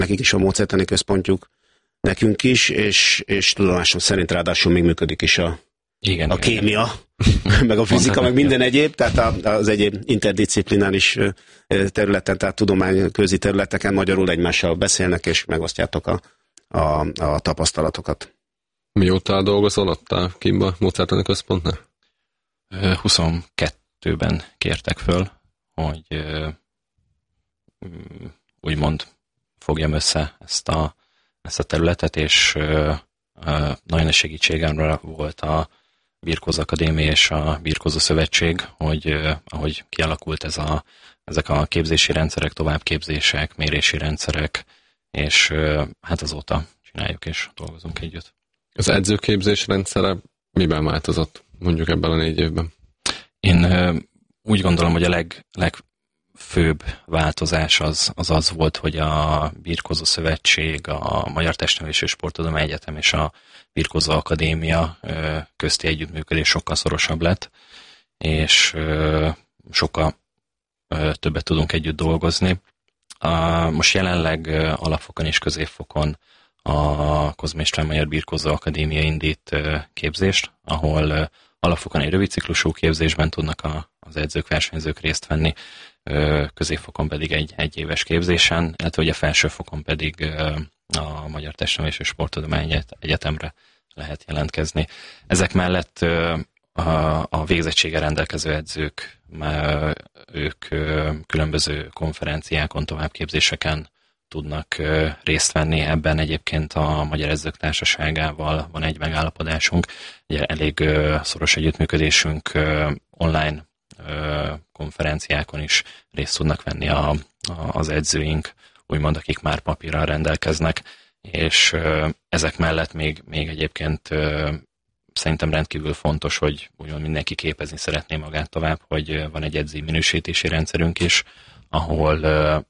nekik is a módszertani központjuk, nekünk is, és tudomásom szerint ráadásul még működik is a kémia, meg a fizika, meg minden egyéb, tehát az egyéb interdisziplináris területen, tehát tudományközi területeken magyarul egymással beszélnek, és megosztjátok a tapasztalatokat. Mióta dolgozol ott a Kimba módszertani központnál? 22-ben kértek föl, hogy úgymond fogjam össze ezt a területet, és nagyon nagy segítségemre volt a Birkózó Akadémia és a Birkózó Szövetség, hogy ahogy kialakult ezek a képzési rendszerek, továbbképzések, mérési rendszerek, és hát azóta csináljuk és dolgozunk együtt. Az edzőképzés rendszere miben változott mondjuk ebben a 4 évben? Én úgy gondolom, hogy a legfőbb változás az volt, hogy a Birkózó Szövetség, a Magyar Testnevelési és Sporttudományi Egyetem és a Birkózó Akadémia közti együttműködés sokkal szorosabb lett, és sokkal többet tudunk együtt dolgozni. Most jelenleg alapfokon és középfokon a Kozma István Magyar Birkózó Akadémia indít képzést, ahol alapfokon egy rövid ciklusú képzésben tudnak az edzők, versenyzők részt venni, középfokon pedig egy éves képzésen, illetve a felsőfokon pedig a Magyar Testnevelési és Sporttudományi Egyetemre lehet jelentkezni. Ezek mellett a végzettséggel rendelkező edzők, ők különböző konferenciákon, továbbképzéseken tudnak részt venni. Ebben egyébként a Magyar Edzők Társaságával van egy megállapodásunk, ugye elég szoros együttműködésünk, online konferenciákon is részt tudnak venni az edzőink, úgymond akik már papírral rendelkeznek, és ezek mellett még egyébként szerintem rendkívül fontos, hogy úgymond mindenki képezni szeretné magát tovább, hogy van egy edzői minősítési rendszerünk is, ahol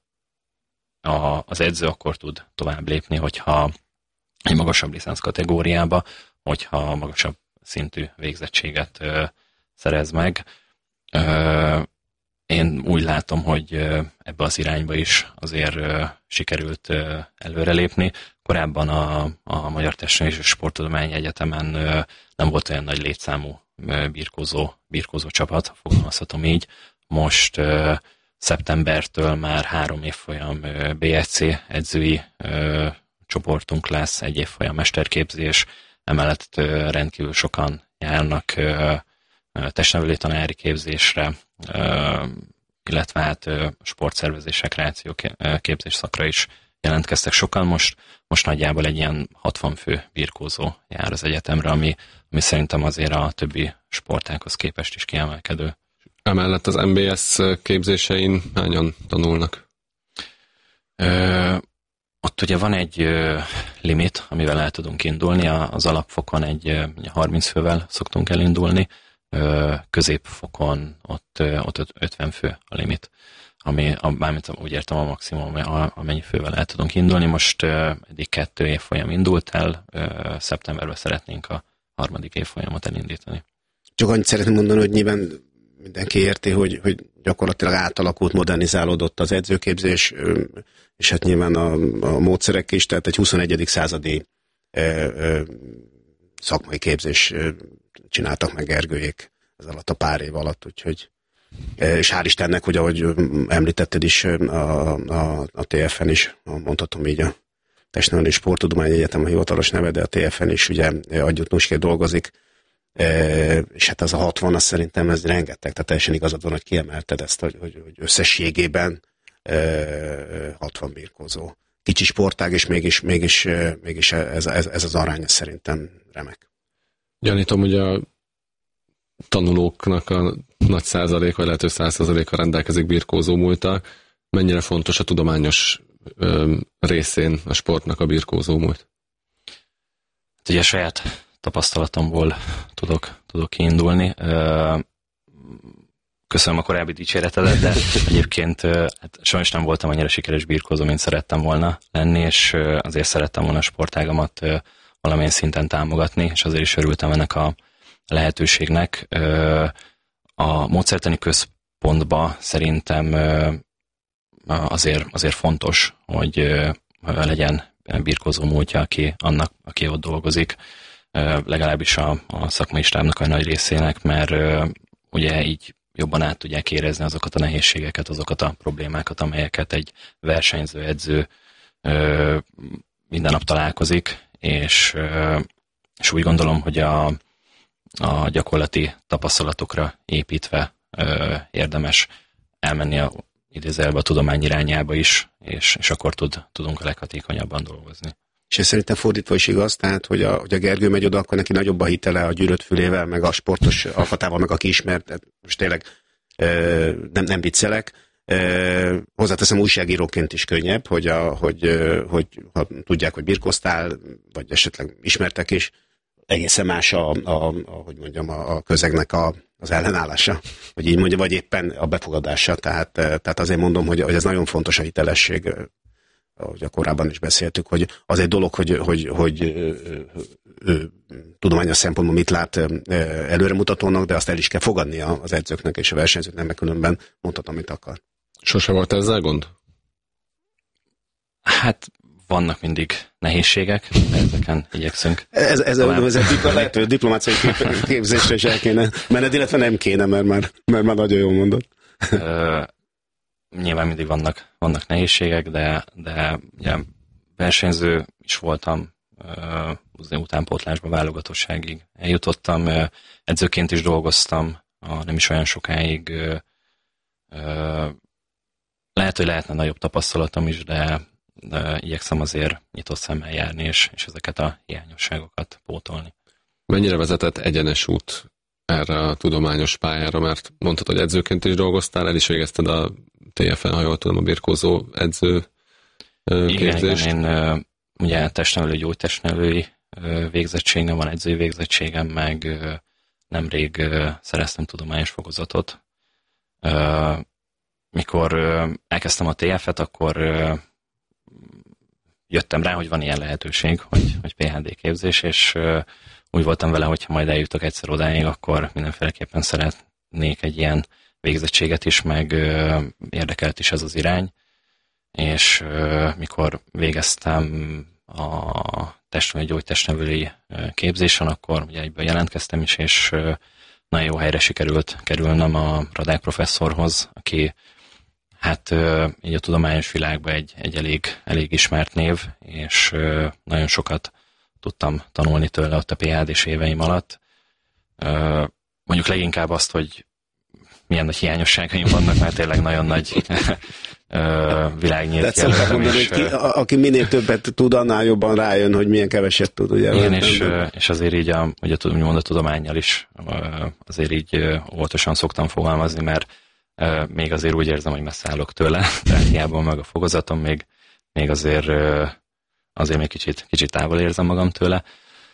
az edző akkor tud tovább lépni, hogyha egy magasabb licenc kategóriába, hogyha magasabb szintű végzettséget szerez meg. Én úgy látom, hogy ebbe az irányba is azért sikerült előrelépni. Korábban a Magyar Testnevelési és Sporttudományi Egyetemen nem volt olyan nagy létszámú birkózó csapat, fogalmazhatom így. Most szeptembertől már 3 évfolyam BSC edzői csoportunk lesz, 1 évfolyam mesterképzés, emellett rendkívül sokan járnak testnevelő tanári képzésre, illetve hát sportszervezés, rekreáció képzés szakra is jelentkeztek sokan. Most nagyjából egy ilyen 60 fő birkózó jár az egyetemre, ami szerintem azért a többi sportághoz képest is kiemelkedő. Emellett az MBS képzésein hányan tanulnak? Ott ugye van egy limit, amivel el tudunk indulni. Az alapfokon egy 30 fővel szoktunk elindulni, középfokon ott 50 fő a limit, mármint úgy értem a maximum, amennyi fővel el tudunk indulni. Most eddig 2 évfolyam indult el, szeptemberben szeretnénk a 3. évfolyamot elindítani. Csak annyit szeretném mondani, hogy nyilván mindenki érti, hogy gyakorlatilag átalakult, modernizálódott az edzőképzés, és hát nyilván a módszerek is, tehát egy 21. századi szakmai képzés csináltak meg Gergőjék ez alatt a pár év alatt, úgyhogy és hál' Istennek, hogy ahogy említetted is a TFN is, mondhatom így a Testnevelési és Sporttudományi Egyetem a hivatalos neve, de a TFN is ugye adjunktusként dolgozik, és hát az a 60, az szerintem ez rengeteg, tehát teljesen igazad van, hogy kiemelted ezt, hogy összességében 60 birkózó. Kicsi sportág, és mégis ez az arány szerintem remek. Gyanítom, hogy a tanulóknak a nagy százalék, vagy lehető 100%-a rendelkezik birkózó múlttal. Mennyire fontos a tudományos részén a sportnak a birkózó múlt? Hát ugye saját tapasztalatomból tudok kiindulni. Köszönöm a korábbi dicséretedet, de egyébként hát sajnos nem voltam annyira sikeres birkózó, mint szerettem volna lenni, és azért szerettem volna a sportágamat valamilyen szinten támogatni, és azért is örültem ennek a lehetőségnek. A módszertani központba szerintem azért fontos, hogy legyen birkózó múltja, aki ott dolgozik, legalábbis a szakmai stábnak a nagy részének, mert ugye így jobban át tudják érezni azokat a nehézségeket, azokat a problémákat, amelyeket egy versenyző, edző minden nap találkozik, és úgy gondolom, hogy a gyakorlati tapasztalatokra építve érdemes elmenni idézőjelben a tudomány irányába is, és akkor tudunk a leghatékonyabban dolgozni. És ez szerintem fordítva is igaz, tehát, hogy a Gergő megy oda, akkor neki nagyobb a hitele a gyűrött fülével, meg a sportos alkatával, meg aki ismert, most tényleg nem viccelek. Hozzáteszem, újságíróként is könnyebb, hogy ha tudják, hogy birkoztál, vagy esetleg ismertek is, egészen más a közegnek az ellenállása, hogy így mondja, vagy éppen a befogadása. Tehát azért mondom, hogy ez nagyon fontos a hitelesség, ahogy korábban is beszéltük, hogy az egy dolog, hogy tudományos szempontból mit lát előremutatónak, de azt el is kell fogadnia az edzőknek és a versenyzőknek, mert különben mondhatom, amit akar. Sose volt ezzel gond? Hát vannak mindig nehézségek, de ezeken igyekszünk. Ez lehet, hogy diplomáciai képzésre is el kéne menned, illetve nem kéne, mert már nagyon jól mondod. Nyilván mindig vannak nehézségek, de ugye versenyző is voltam, utánpótlásba, válogatottságig eljutottam, edzőként is dolgoztam, nem is olyan sokáig. Lehet, hogy lehetne nagyobb tapasztalatom is, de igyekszem azért nyitott szemmel járni, és ezeket a hiányosságokat pótolni. Mennyire vezetett egyenes út erre a tudományos pályára, mert mondtad, hogy edzőként is dolgoztál, el is végezted a TFN, ha jól tudom, a birkózó edző képzést. Igen, én ugye testnevelő, gyógytestnevelői végzettségem van, edzői végzettségem, meg nemrég szereztem tudományos fokozatot. Mikor elkezdtem a TF-et, akkor jöttem rá, hogy van ilyen lehetőség, hogy PhD képzés, és úgy voltam vele, hogyha majd eljutok egyszer odáig, akkor mindenféleképpen szeretnék egy ilyen végzettséget is, meg érdekelt is ez az irány. És mikor végeztem a testnevelő, gyógytestnevelői képzésen, akkor ugye egyből jelentkeztem is, és nagyon jó helyre sikerült kerülnöm a Radák professzorhoz, aki hát így a tudományos világban egy elég ismert név, és nagyon sokat tudtam tanulni tőle ott a PhD-s éveim alatt. Mondjuk leginkább azt, hogy milyen nagy hiányosságaim vannak, mert tényleg nagyon nagy világnyílt jelöltem. Aki minél többet tud, annál jobban rájön, hogy milyen keveset tud. Ugye, igen, és azért így a tudománnyal is azért így óvatosan szoktam fogalmazni, mert még azért úgy érzem, hogy messze állok tőle, tehát hiába meg a fokozatom, még azért még kicsit távol érzem magam tőle.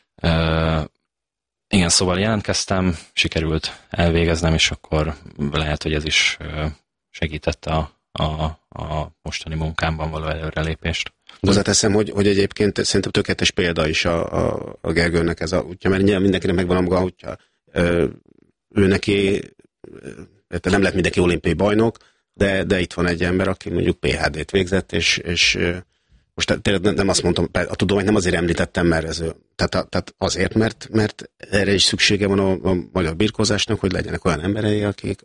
Igen, szóval jelentkeztem, sikerült elvégeznem, és akkor lehet, hogy ez is segítette a mostani munkámban való előrelépést. Hozzáteszem, hogy egyébként szerintem tökéletes példa is a Gergőnek ez a útja, mert nyilván mindenkinek megvan a maga útja. Ő neki, nem lett mindenki olimpiai bajnok, de itt van egy ember, aki mondjuk PhD-t végzett, és most tényleg nem azt mondtam, a tudományt nem azért említettem, mert tehát azért, mert erre is szüksége van a magyar birkózásnak, hogy legyenek olyan emberei,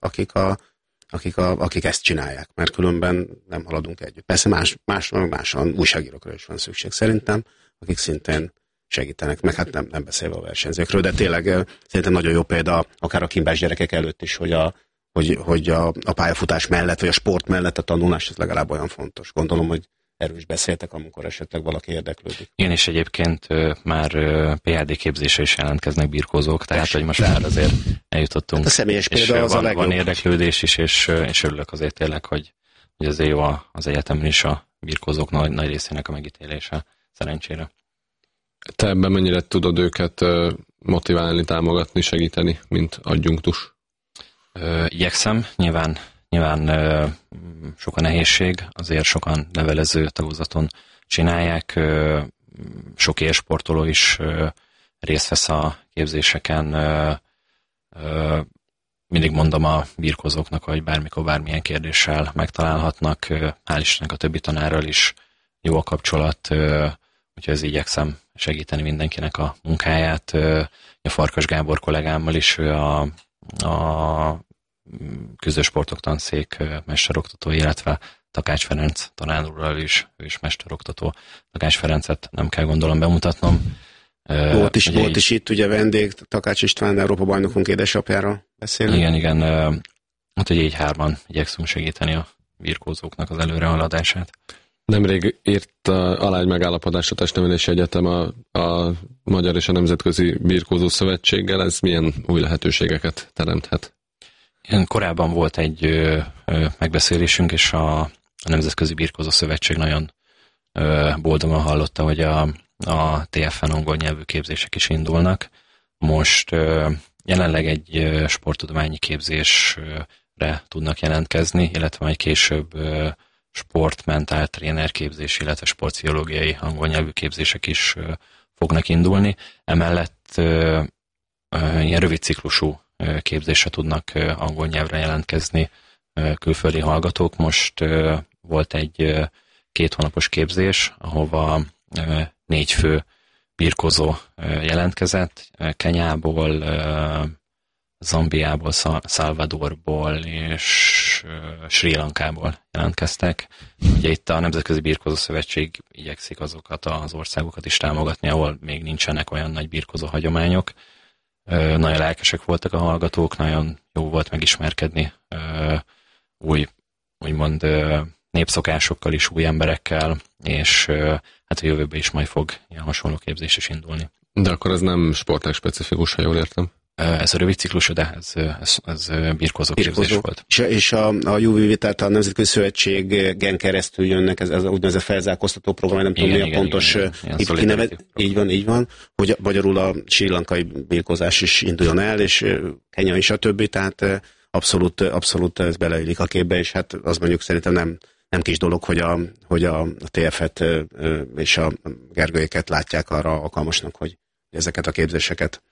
akik ezt csinálják, mert különben nem haladunk együtt. Persze máson újságírókra is van szükség szerintem, akik szintén segítenek, meg hát nem beszélve a versenyzőkről, de tényleg szerintem nagyon jó példa, akár a kimbás gyerekek előtt is, hogy a pályafutás mellett, vagy a sport mellett a tanulás ez legalább olyan fontos. Gondolom, hogy erről is beszéltek, amikor esetleg valaki érdeklődik. Igen, és egyébként már PhD képzésre is jelentkeznek birkózók, tehát hogy most már azért eljutottunk. Hát a személyes példa az a legjobb. Van érdeklődés is, és örülök azért tényleg, hogy azért jó az egyetemen is a birkózók nagy részének a megítélése, szerencsére. Te ebben mennyire tudod őket motiválni, támogatni, segíteni, mint adjunktus? Igyekszem, nyilván sok a nehézség, azért sokan levelező tagozaton csinálják, sok élsportoló is részt vesz a képzéseken. Mindig mondom a birkózóknak, hogy bármikor bármilyen kérdéssel megtalálhatnak, hál' Istennek a többi tanárral is jó a kapcsolat, úgyhogy ez igyekszem segíteni mindenkinek a munkáját. A Farkas Gábor kollégámmal is, ő a küzdősportok tanszék mesteroktató, illetve Takács Ferenc tanár úrral is, ő is mesteroktató. Takács Ferencet nem kell gondolom bemutatnom. Volt is itt, ugye vendég, Takács István, Európa bajnokunk édesapjára beszélünk. Igen, úgyhogy így hárman igyekszünk segíteni a birkózóknak az előrehaladását. Nemrég írt alá egy megállapodást a Testnevelési Egyetem a Magyar és a Nemzetközi Birkózó Szövetséggel. Ez milyen új lehetőségeket teremthet? Korábban volt egy megbeszélésünk, és a Nemzetközi Birkózó Szövetség nagyon boldogan hallotta, hogy a TFN angol nyelvű képzések is indulnak. Most jelenleg egy sporttudományi képzésre tudnak jelentkezni, illetve majd később sportmentál trénerképzés, illetve sportpszichológiai angol nyelvű képzések is fognak indulni. Emellett ilyen rövid ciklusú képzésre tudnak angol nyelvre jelentkezni külföldi hallgatók. Most volt egy 2 hónapos képzés, ahova 4 fő birkózó jelentkezett, Kenyából, Zambiából, Salvadorból és Sri Lankából jelentkeztek. Ugye itt a Nemzetközi Birkózó Szövetség igyekszik azokat az országokat is támogatni, ahol még nincsenek olyan nagy birkózó hagyományok. Nagyon lelkesek voltak a hallgatók, nagyon jó volt megismerkedni úgymond népszokásokkal is, új emberekkel, és hát a jövőben is majd fog ilyen hasonló képzés is indulni. De akkor ez nem sportág specifikus, ha jól értem? Ez a rövid ciklusú, de ez birkózó képzés volt. És a UVV, tehát a Nemzetközi Szövetségen keresztül jönnek, ez úgynevezett felzárkóztató program, nem tudom mi a pontos kinevet. Így van, hogy magyarul a sri lankai birkózás is induljon el, és Kenya is a többi, tehát abszolút ez beleillik a képbe, és hát az mondjuk szerintem nem kis dolog, hogy a TF-et és a Gergőjéket látják arra alkalmasnak, hogy ezeket a képzéseket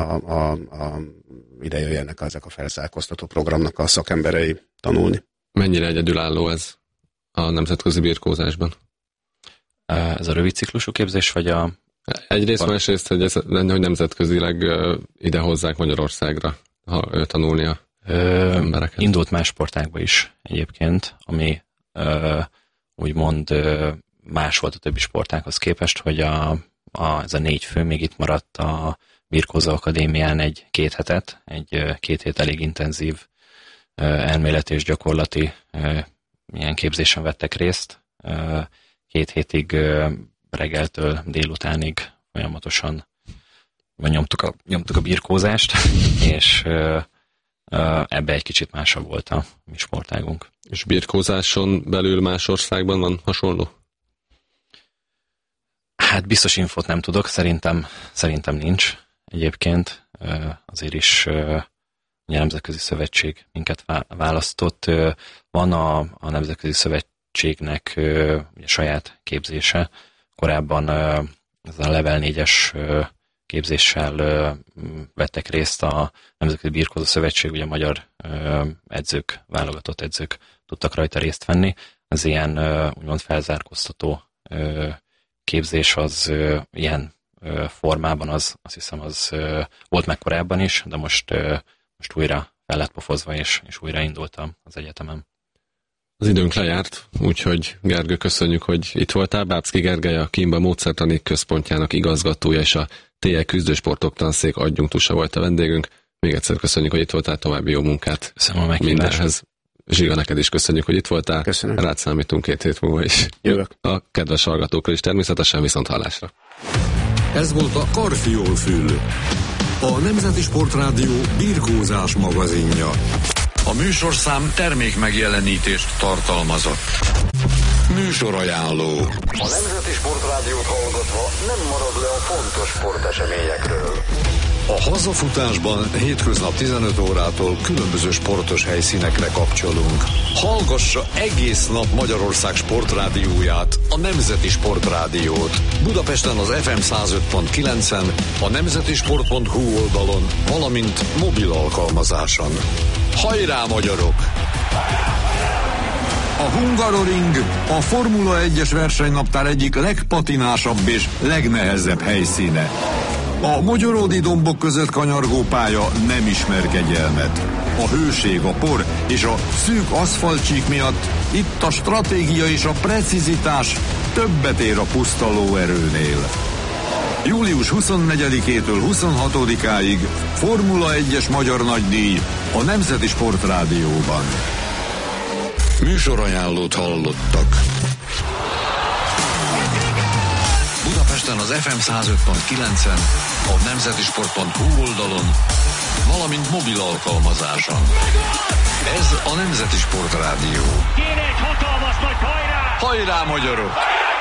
ide jöjjenek ezek a felzárkóztató programnak a szakemberei tanulni. Mennyire egyedülálló ez a nemzetközi birkózásban? Ez a rövid ciklusú képzés, vagy a... Egyrészt, másrészt, hogy nemzetközileg ide hozzák Magyarországra tanulni a embereket. Indult más sportágba is egyébként, ami úgymond más volt a többi sportághoz képest, hogy ez a 4 fő még itt maradt a Birkózó Akadémián egy 2 hetet, egy 2 hét elég intenzív elméleti és gyakorlati ilyen képzésen vettek részt. 2 hétig reggeltől délutánig folyamatosan nyomtuk a birkózást, és ebbe egy kicsit másabb volt a mi sportágunk. És birkózáson belül más országban van hasonló? Hát biztos infót nem tudok, szerintem nincs egyébként. Azért is a Nemzetközi Szövetség minket választott. Van a Nemzetközi Szövetségnek saját képzése. Korábban ez a Level 4-es képzéssel vettek részt a Nemzetközi Birkózó Szövetség, ugye a magyar válogatott edzők tudtak rajta részt venni. Az ilyen úgymond felzárkóztató képzés az ilyen formában, azt hiszem az volt meg korábban is, de most újra fel lett pofozva, és újra indultam az egyetemen. Az időnk lejárt, úgyhogy Gergő, köszönjük, hogy itt voltál. Bábszky Gergely, a Kimba Módszertani Központjának igazgatója és a TE Küzdősportok Tanszék adjunktusa volt a vendégünk. Még egyszer köszönjük, hogy itt voltál, további jó munkát. Köszönöm a meghívást. Zsiga, neked is köszönjük, hogy itt voltál. Köszönöm. Rád számítunk 2 hét múlva is. Jövök. A kedves hallgatókra is természetesen, viszont hallásra. Ez volt a Karfiol-fül, a Nemzeti Sportrádió birkózás magazinja. A műsorszám termék megjelenítést tartalmazott. Műsorajánló. A Nemzeti Sportrádiót hallgatva nem marad le a fontos sporteseményekről. A hazafutásban hétköznap 15 órától különböző sportos helyszínekre kapcsolunk. Hallgassa egész nap Magyarország sportrádióját, a Nemzeti Sportrádiót. Budapesten az FM 105.9-en, a nemzetisport.hu oldalon, valamint mobil alkalmazáson. Hajrá, magyarok! A Hungaroring a Formula 1-es versenynaptár egyik legpatinásabb és legnehezebb helyszíne. A mogyoródi dombok között kanyargó pálya nem ismer kegyelmet. A hőség, a por és a szűk aszfaltcsík miatt itt a stratégia és a precizitás többet ér a puszta lóerőnél. Július 24-től 26-áig Formula 1-es magyar nagydíj a Nemzeti Sportrádióban. Műsorajánlót hallottak. Budapesten az FM 105.9-en, a nemzetisport.hu oldalon, valamint mobil alkalmazáson. Ez a Nemzeti Sportrádió. Kéne egy hatalmas nagy hajrá! Hajrá, magyarok!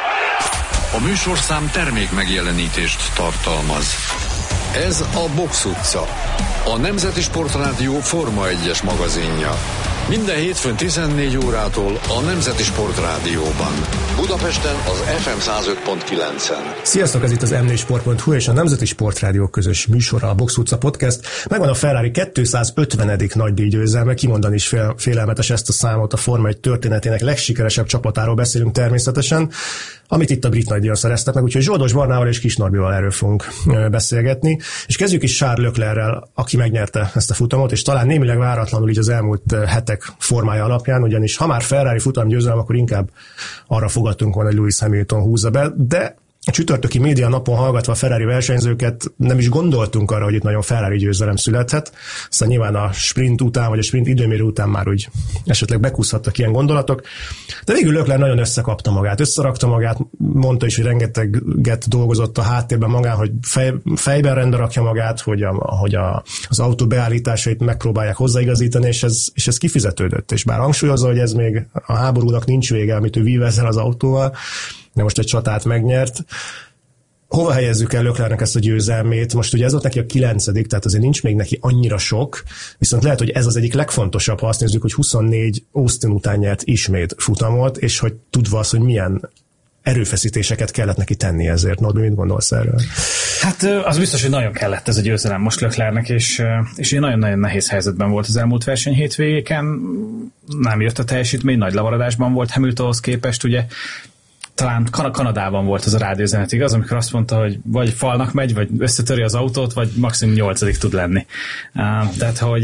A műsorszám termék megjelenítést tartalmaz. Ez a Box utca, a Nemzeti Sportrádió Forma 1-es magazinja. Minden hétfőn 14 órától a Nemzeti Sportrádióban. Budapesten az FM 105.9-en. Sziasztok, ez itt az m4sport.hu és a Nemzeti Sportrádió közös műsora, a Box utca podcast. Megvan a Ferrari 250. nagydíj győzelme, kimondani is félelmetes ezt a számot, a Forma 1 történetének legsikeresebb csapatáról beszélünk természetesen, amit itt a brit nagydíjon szereztek meg, úgyhogy Zsoldos Barnával és Kis Norbival erről fogunk beszélgetni. És kezdjük is Charles Leclerrel, aki megnyerte ezt a futamot, és talán némileg váratlanul így az elmúlt hetek formája alapján, ugyanis ha már Ferrari futamgyőzelem, akkor inkább arra fogadtunk volna, hogy Lewis Hamilton húzza be, de a csütörtöki média napon hallgatva a Ferrari versenyzőket nem is gondoltunk arra, hogy itt nagyon Ferrari győzelem születhet. Aztán nyilván a sprint után, vagy a sprint időmérő után már úgy esetleg bekúszhattak ilyen gondolatok. De végül Leclerc nagyon összekapta magát, összerakta magát, mondta is, hogy rengeteget dolgozott a háttérben magán, hogy fejben rendbe rakja magát, hogy az autó beállításait megpróbálják hozzáigazítani, és ez kifizetődött. És bár hangsúlyozza, hogy ez még a háborúnak nincs vége, amit ő vív ezzel az autóval, de most egy csatát megnyert. Hova helyezzük el Leclercnek ezt a győzelmét? Most ugye ez volt neki a 9., tehát azért nincs még neki annyira sok, viszont lehet, hogy ez az egyik legfontosabb, ha azt nézzük, hogy 24 Austin után nyert ismét futamot, és hogy tudva az, hogy milyen erőfeszítéseket kellett neki tenni ezért. Norbi, mit gondolsz erről? Hát az biztos, hogy nagyon kellett ez a győzelem most Leclercnek, és nagyon-nagyon nehéz helyzetben volt az elmúlt verseny hétvégéken. Nem jött a teljesítmény, nagy lemaradásban volt Hamiltonhoz képest, ugye talán Kanadában volt az a rádiózenet, igaz, amikor azt mondta, hogy vagy falnak megy, vagy összetöri az autót, vagy maximum 8. tud lenni. Tehát, hogy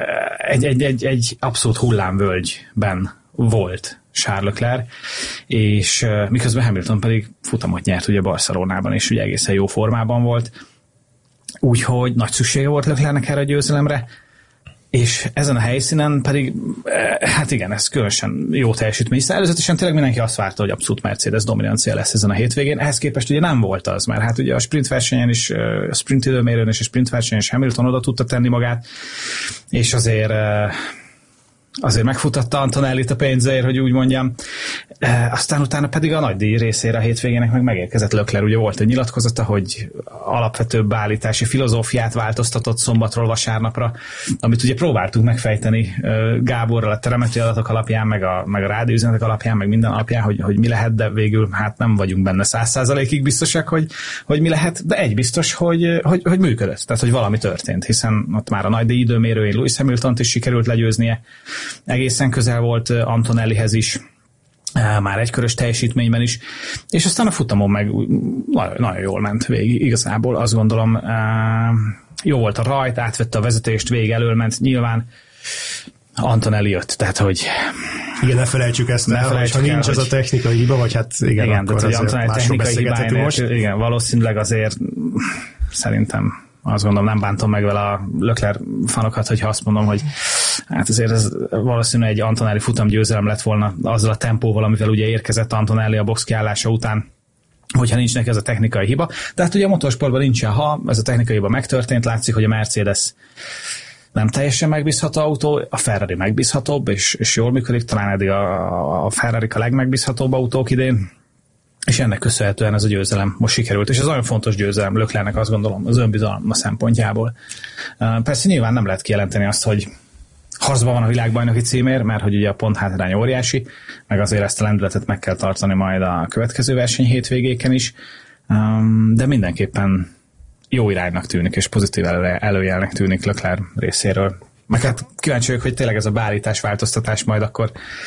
egy abszolút hullámvölgyben volt Charles Leclerc, és miközben Hamilton pedig futamot nyert ugye Barcelonában, és ugye egészen jó formában volt. Úgyhogy nagy szüksége volt Leclercnek erre a győzelemre, és ezen a helyszínen pedig, hát igen, ez különösen jó teljesítmény. Előzetesen tényleg mindenki azt várta, hogy abszolút Mercedes dominancia lesz ezen a hétvégén. Ehhez képest ugye nem volt az, mert hát ugye a sprint versenyen is, a sprint időmérőn és a sprint versenyen is Hamilton oda tudta tenni magát, és azért megfutatta Antonellit a pénzért, hogy úgy mondjam. Aztán utána pedig a nagydíj részére a hétvégének meg megérkezett Leclerc. Ugye volt egy nyilatkozata, hogy alapvetőbb állítási filozófiát változtatott szombatról vasárnapra, amit ugye próbáltuk megfejteni Gáborral a telemetri adatok alapján, meg a rádióüzenetek alapján, meg minden alapján, hogy mi lehet, de végül hát nem vagyunk benne 100%-ig biztosak, hogy mi lehet, de egy biztos, hogy működött, tehát hogy valami történt, hiszen ott már a nagydíj időmérőjén Lewis Hamiltont is sikerült legyőznie, egészen közel volt Antonellihez is, már egykörös teljesítményben is, és aztán a futamon meg nagyon jól ment végig, igazából azt gondolom, jó volt a rajt, átvette a vezetést, végig elől ment, nyilván Antonelli jött, tehát hogy... Igen, ne felejtsük ezt el, ha nincs az a technikai hiba, vagy hát igen akkor tehát, azért másról beszélgethetünk most. Igen, valószínűleg azért szerintem azt gondolom, nem bántom meg vele a Leclerc fanokat, hogyha azt mondom, hogy hát azért ez valószínűleg egy Antonelli futamgyőzelem lett volna azzal a tempóval, amivel ugye érkezett Antonelli a box kiállása után, hogyha nincs neki ez a technikai hiba. De hát ugye a motorsportban nincsen, ha ez a technikai hiba megtörtént, látszik, hogy a Mercedes nem teljesen megbízható autó, a Ferrari megbízhatóbb, és jól működik, talán eddig a Ferrari a legmegbízhatóbb autók idén, és ennek köszönhetően ez a győzelem most sikerült, és ez nagyon fontos győzelem Leclercnek, azt gondolom, az önbizalma szempontjából. Persze nyilván nem lehet kijelenteni azt, hogy harcban van a világbajnoki címért, mert hogy ugye a ponthátrány óriási, meg azért ezt a lendületet meg kell tartani majd a következő verseny hétvégéken is, de mindenképpen jó iránynak tűnik, és pozitív előjelnek tűnik Leclerc részéről. Meg hát kíváncsi vagyok, hogy tényleg ez a beállítás változtatás majd akkor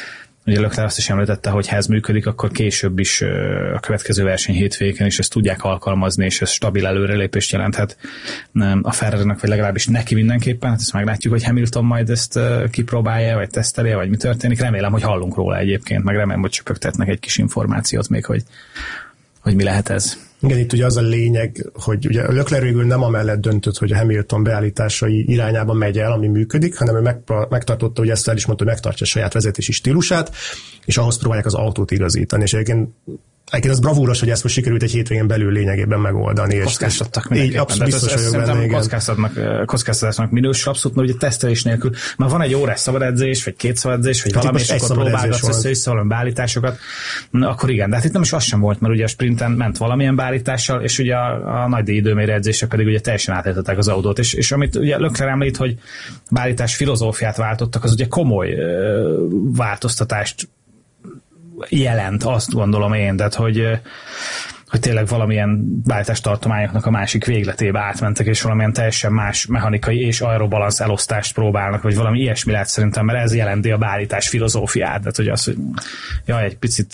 Ugye Leclerc azt is említette, hogy ha ez működik, akkor később is a következő verseny hétvégén is ezt tudják alkalmazni, és ez stabil előrelépést jelenthet a Ferrarinak, vagy legalábbis neki mindenképpen. Hát ezt meglátjuk, hogy Hamilton majd ezt kipróbálja, vagy tesztelje, vagy mi történik. Remélem, hogy hallunk róla egyébként, meg remélem, hogy csöpögtetnek egy kis információt még, hogy mi lehet ez. Igen, itt ugye az a lényeg, hogy ugye Leclerc végül nem amellett döntött, hogy a Hamilton beállításai irányába megy el, ami működik, hanem ő megtartotta, hogy ezt el is mondta, hogy megtartsa a saját vezetési stílusát, és ahhoz próbálják az autót igazítani. És egyébként az bravúros, hogy ezt most sikerült egy hétvégén belül lényegében megoldani. Kockáztattak mindenképpen. Abszolút biztos vagyok benne, kockáztatnak minős abszolút, mert ugye tesztelés nélkül már van egy órás szabad edzés, vagy 2 szabad edzés, vagy valami, és akkor próbálgatsz össze valami beállításokat, akkor igen. De hát itt nem is az sem volt, mert ugye a sprinten ment valamilyen beállítással, és ugye a nagy időmérő edzések pedig ugye teljesen átállították az autót. És amit ugye Leclerc említ, hogy beállítás filozófiát váltottak, az ugye komoly változtatást jelent, azt gondolom én, tehát hogy tényleg valamilyen beállítás tartományoknak a másik végletébe átmentek, és valamilyen teljesen más mechanikai és aerobalansz elosztást próbálnak, vagy valami ilyesmi lehet szerintem, mert ez jelenti a beállítás filozófiát, tehát hogy az, hogy egy picit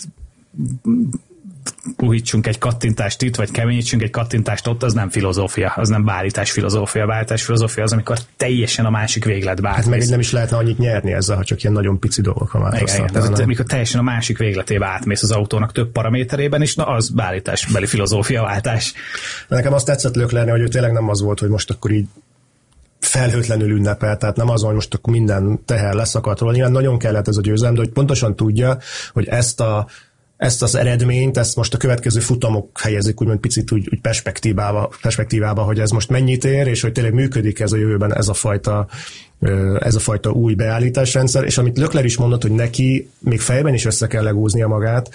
puhítsunk egy kattintást itt, vagy keményítsünk egy kattintást ott, az nem filozófia, az nem beállítás filozófia. Beállítás filozófia az, amikor teljesen a másik végletbe átmész. Hát meg nem is lehetne annyit nyerni ezzel, ha csak ilyen nagyon pici dolgokra változtatnál. Tehát amikor teljesen a másik végletébe átmész az autónak több paraméterében is, na az beállításbeli filozófiaváltás. Nekem azt tetszett Leclercnél, hogy ő tényleg nem az volt, hogy most akkor így felhőtlenül ünnepel, tehát nem azon, hogy most akkor minden teher leszakadt róla. Nyilván nagyon kellett ez a győzelem, de hogy pontosan tudja, hogy ezt az eredményt, ezt most a következő futamok helyezik úgymond picit úgy perspektívába, hogy ez most mennyit ér, és hogy tényleg működik ez a jövőben ez a fajta új beállításrendszer, és amit Leclerc is mondott, hogy neki még fejben is össze kell legúznia magát,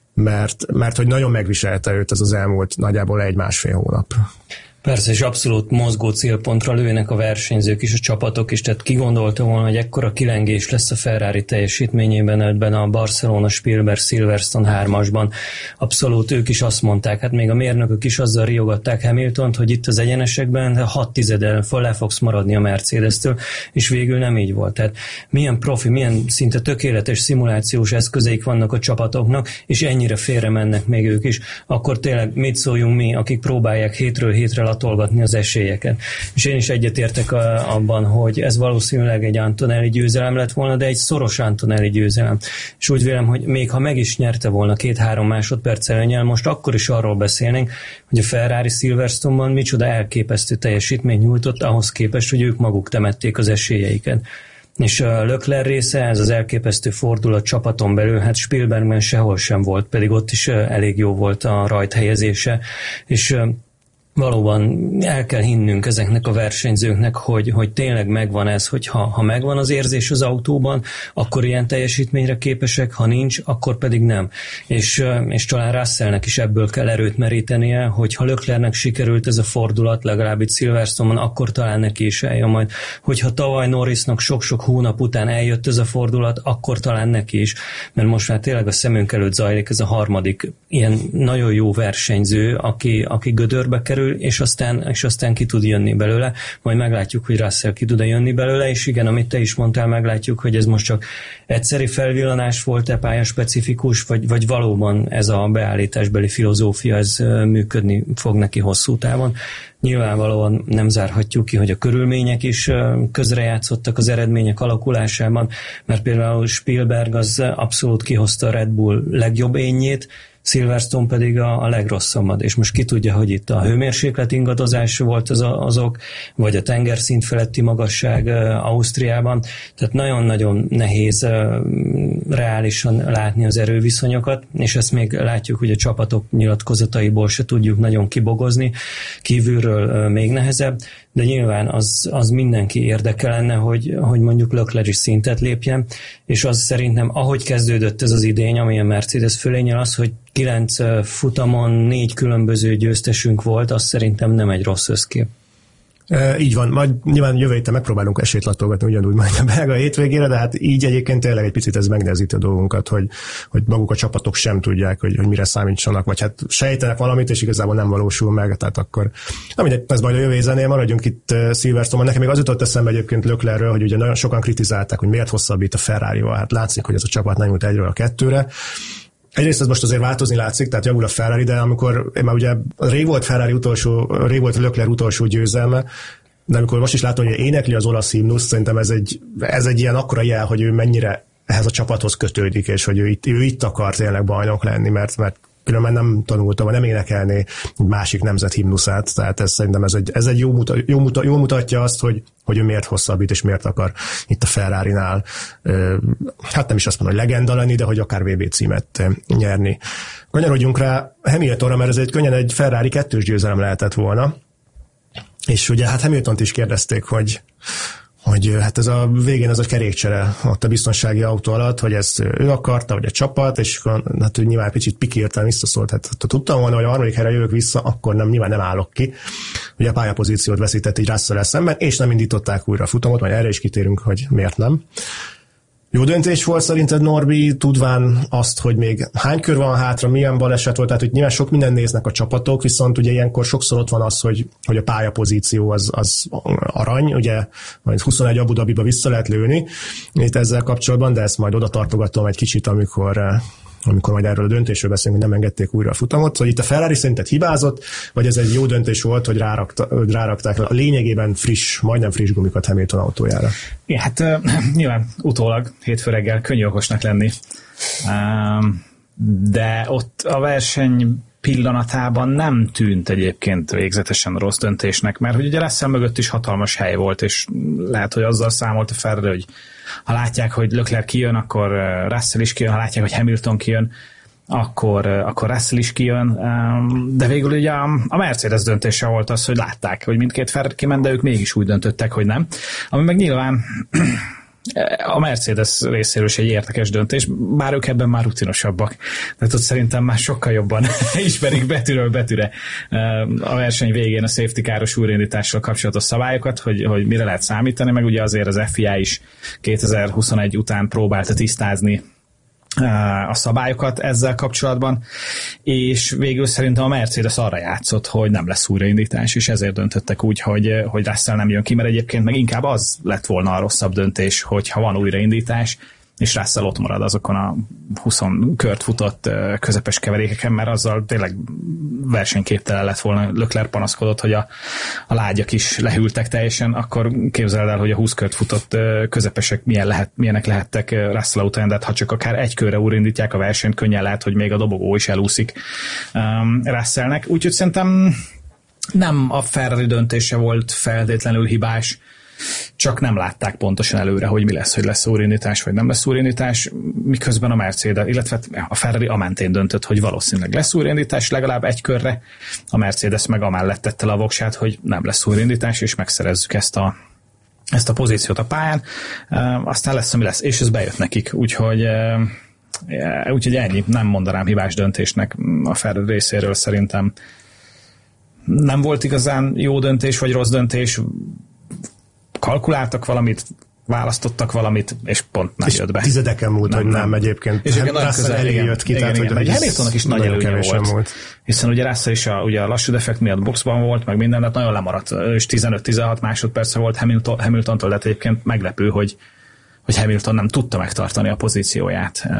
mert hogy nagyon megviselte őt ez az elmúlt nagyjából 1-1,5 hónap. Persze, és abszolút mozgó célpontra lőnek a versenyzők is, a csapatok is, tehát ki gondolta volna, hogy ekkora kilengés lesz a Ferrari teljesítményében ebben a Barcelona, Spielberg, Silverstone 3-asban. Abszolút ők is azt mondták, hát még a mérnökök is azzal riogatták Hamiltont, hogy itt az egyenesekben 6/10 le fogsz maradni a Mercedes-től, és végül nem így volt. Tehát milyen profi, milyen szinte tökéletes szimulációs eszközeik vannak a csapatoknak, és ennyire félre mennek még ők is, akkor tényleg mit szóljunk mi, akik próbálják hétről hétre latolgatni az esélyeket. És én is egyetértek abban, hogy ez valószínűleg egy Antonelli győzelem lett volna, de egy szoros Antonelli győzelem. És úgy vélem, hogy még ha meg is nyerte volna 2-3 másodperc előnnyel, most akkor is arról beszélnénk, hogy a Ferrari Silverstone-ban micsoda elképesztő teljesítményt nyújtott ahhoz képest, hogy ők maguk temették az esélyeiket. És a Leclerc része, ez az elképesztő fordulat csapaton belül, hát Spielbergben sehol sem volt, pedig ott is elég jó volt a rajthelyezése, és valóban el kell hinnünk ezeknek a versenyzőknek, hogy tényleg megvan ez, hogy ha megvan az érzés az autóban, akkor ilyen teljesítményre képesek, ha nincs, akkor pedig nem. És talán Russellnek is ebből kell erőt merítenie, hogy ha Leclercnek sikerült ez a fordulat, legalább itt Silverstone-on, akkor talán neki is eljön majd. Hogyha tavaly Norrisnak sok-sok hónap után eljött ez a fordulat, akkor talán neki is. Mert most már tényleg a szemünk előtt zajlik ez a harmadik ilyen nagyon jó versenyző, aki gödörbe kerül, és aztán ki tud jönni belőle, majd meglátjuk, hogy Russell ki tud jönni belőle, és igen, amit te is mondtál, meglátjuk, hogy ez most csak egyszeri felvillanás volt-e, pályaspecifikus, vagy valóban ez a beállításbeli filozófia, ez működni fog neki hosszú távon. Nyilvánvalóan nem zárhatjuk ki, hogy a körülmények is közrejátszottak az eredmények alakulásában, mert például Spielberg az abszolút kihozta a Red Bull legjobb énjét, Silverstone pedig a legrosszabbat, és most ki tudja, hogy itt a hőmérséklet ingadozás volt az ok, vagy a tengerszint feletti magasság Ausztriában, tehát nagyon-nagyon nehéz reálisan látni az erőviszonyokat, és ezt még látjuk, hogy a csapatok nyilatkozataiból se tudjuk nagyon kibogozni, kívülről még nehezebb, de nyilván az mindenki érdeke lenne, hogy mondjuk Leclerc is szintet lépjen, és az szerintem, ahogy kezdődött ez az idény, ami a Mercedes fölényel, az, hogy 9 futamon 4 különböző győztesünk volt, az szerintem nem egy rossz összkép. Így van, majd nyilván jövő héten megpróbálunk esélyt latolgatni ugyanúgy majd a belga hétvégére, de hát így egyébként tényleg egy picit ez megnehezíti a dolgunkat, hogy maguk a csapatok sem tudják, hogy mire számítsanak, vagy hát sejtenek valamit, és igazából nem valósul meg, tehát akkor ez majd a jövő zenél, maradjunk itt Silverstone-ban. Nekem még az jutott eszembe egyébként Leclercről, hogy ugye nagyon sokan kritizálták, hogy miért hosszabbít a Ferrarival, hát látszik, hogy ez a csapat nem jut 1-ről a 2-re. Egyrészt ez most azért változni látszik, tehát javul a Ferrari, de amikor már ugye rég volt Leclerc utolsó győzelme, de amikor most is látom, hogy énekli az olasz himnusz, szerintem ez egy ilyen akkora jel, hogy ő mennyire ehhez a csapathoz kötődik, és hogy ő itt akar tényleg bajnok lenni, mert különben nem tanultam, vagy nem énekelné egy másik nemzet himnuszát, tehát szerintem ez egy jó mutatja azt, hogy ő miért hosszabbít, és miért akar itt a Ferrarinál, hát nem is azt mondom, hogy legenda lenni, de hogy akár VB címet nyerni. Kanyarodjunk rá Hamiltonra, mert ez könnyen egy Ferrari 2-s győzelem lehetett volna, és ugye hát Hamiltont is kérdezték, hogy hát ez a végén ez a kerékcsere ott a biztonsági autó alatt, hogy ezt ő akarta, vagy a csapat, és hát ő nyilván picit pikírtan visszaszólt, hát ha tudtam volna, hogy a harmadik helyre jövök vissza, akkor nyilván nem állok ki. Ugye a pályapozíciót veszített így Russell-el szemben, és nem indították újra a futamot, majd erre is kitérünk, hogy miért nem. Jó döntés volt szerinted, Norbi, tudván azt, hogy még hány kör van hátra, milyen baleset volt, tehát hogy nyilván sok minden néznek a csapatok, viszont ugye ilyenkor sokszor ott van az, hogy a pályapozíció az arany, ugye majd 21 Abu Dhabiba vissza lehet lőni itt ezzel kapcsolatban, de ezt majd oda tartogatom egy kicsit, amikor majd erről a döntésről beszélünk, hogy nem engedték újra a futamot. Szóval itt a Ferrari szerinted hibázott, vagy ez egy jó döntés volt, hogy rárakták a lényegében majdnem friss gumikat Hamilton autójára? Ja, hát nyilván utólag hétfő reggel könnyű okosnak lenni. De ott a verseny pillanatában nem tűnt egyébként végzetesen rossz döntésnek, mert hogy ugye Russell mögött is hatalmas hely volt, és lehet, hogy azzal számolt a Ferrari, hogy ha látják, hogy Leclerc kijön, akkor Russell is kijön, ha látják, hogy Hamilton kijön, akkor Russell is kijön, de végül ugye a Mercedes döntése volt az, hogy látták, hogy mindkét Ferrari kiment, de ők mégis úgy döntöttek, hogy nem. Ami meg nyilván a Mercedes részéről is egy érdekes döntés, bár ők ebben már rutinosabbak. Tehát ott szerintem már sokkal jobban ismerik betűről betűre a verseny végén a safety car-os újraindítással kapcsolatos szabályokat, hogy mire lehet számítani, meg ugye azért az FIA is 2021 után próbálta tisztázni a szabályokat ezzel kapcsolatban, és végül szerintem a Mercedes arra játszott, hogy nem lesz újraindítás, és ezért döntöttek úgy, hogy Russell nem jön ki, mert egyébként meg inkább az lett volna a rosszabb döntés, hogyha van újraindítás, és Russell ott marad azokon a 20 kört futott közepes keverékeken, mert azzal tényleg versenyképtelen lett volna. Leclerc panaszkodott, hogy a lágyak is lehűltek teljesen, akkor képzeld el, hogy a 20 kört futott közepesek milyenek lehettek Russell után, de hát ha csak akár egy körre újraindítják a versenyt, könnyen lehet, hogy még a dobogó is elúszik Russellnek. Úgyhogy szerintem nem a Ferrari döntése volt feltétlenül hibás, csak nem látták pontosan előre, hogy mi lesz, hogy lesz újraindítás, vagy nem lesz újraindítás, miközben a Mercedes, illetve a Ferrari amentén döntött, hogy valószínűleg lesz újraindítás legalább egy körre, a Mercedes meg amellett tette le a voksát, hogy nem lesz újraindítás, és megszerezzük ezt a pozíciót a pályán, aztán lesz, ami lesz, és ez bejött nekik, úgyhogy ennyi, nem mondanám hibás döntésnek a Ferrari részéről, szerintem nem volt igazán jó döntés, vagy rossz döntés, kalkuláltak valamit, választottak valamit, és pont nem jött be. Tizedeken múlt, hogy nem egyébként. És igen, nagyon közel jött ki. Igen. Hamiltonnak is nagy előnye volt. Hiszen ugye Russell is ugye a lassú defekt miatt boxban volt, meg minden, de nagyon lemaradt. És 15-16 másodperce volt Hamiltontól, de egyébként meglepő, hogy Hamilton nem tudta megtartani a pozícióját.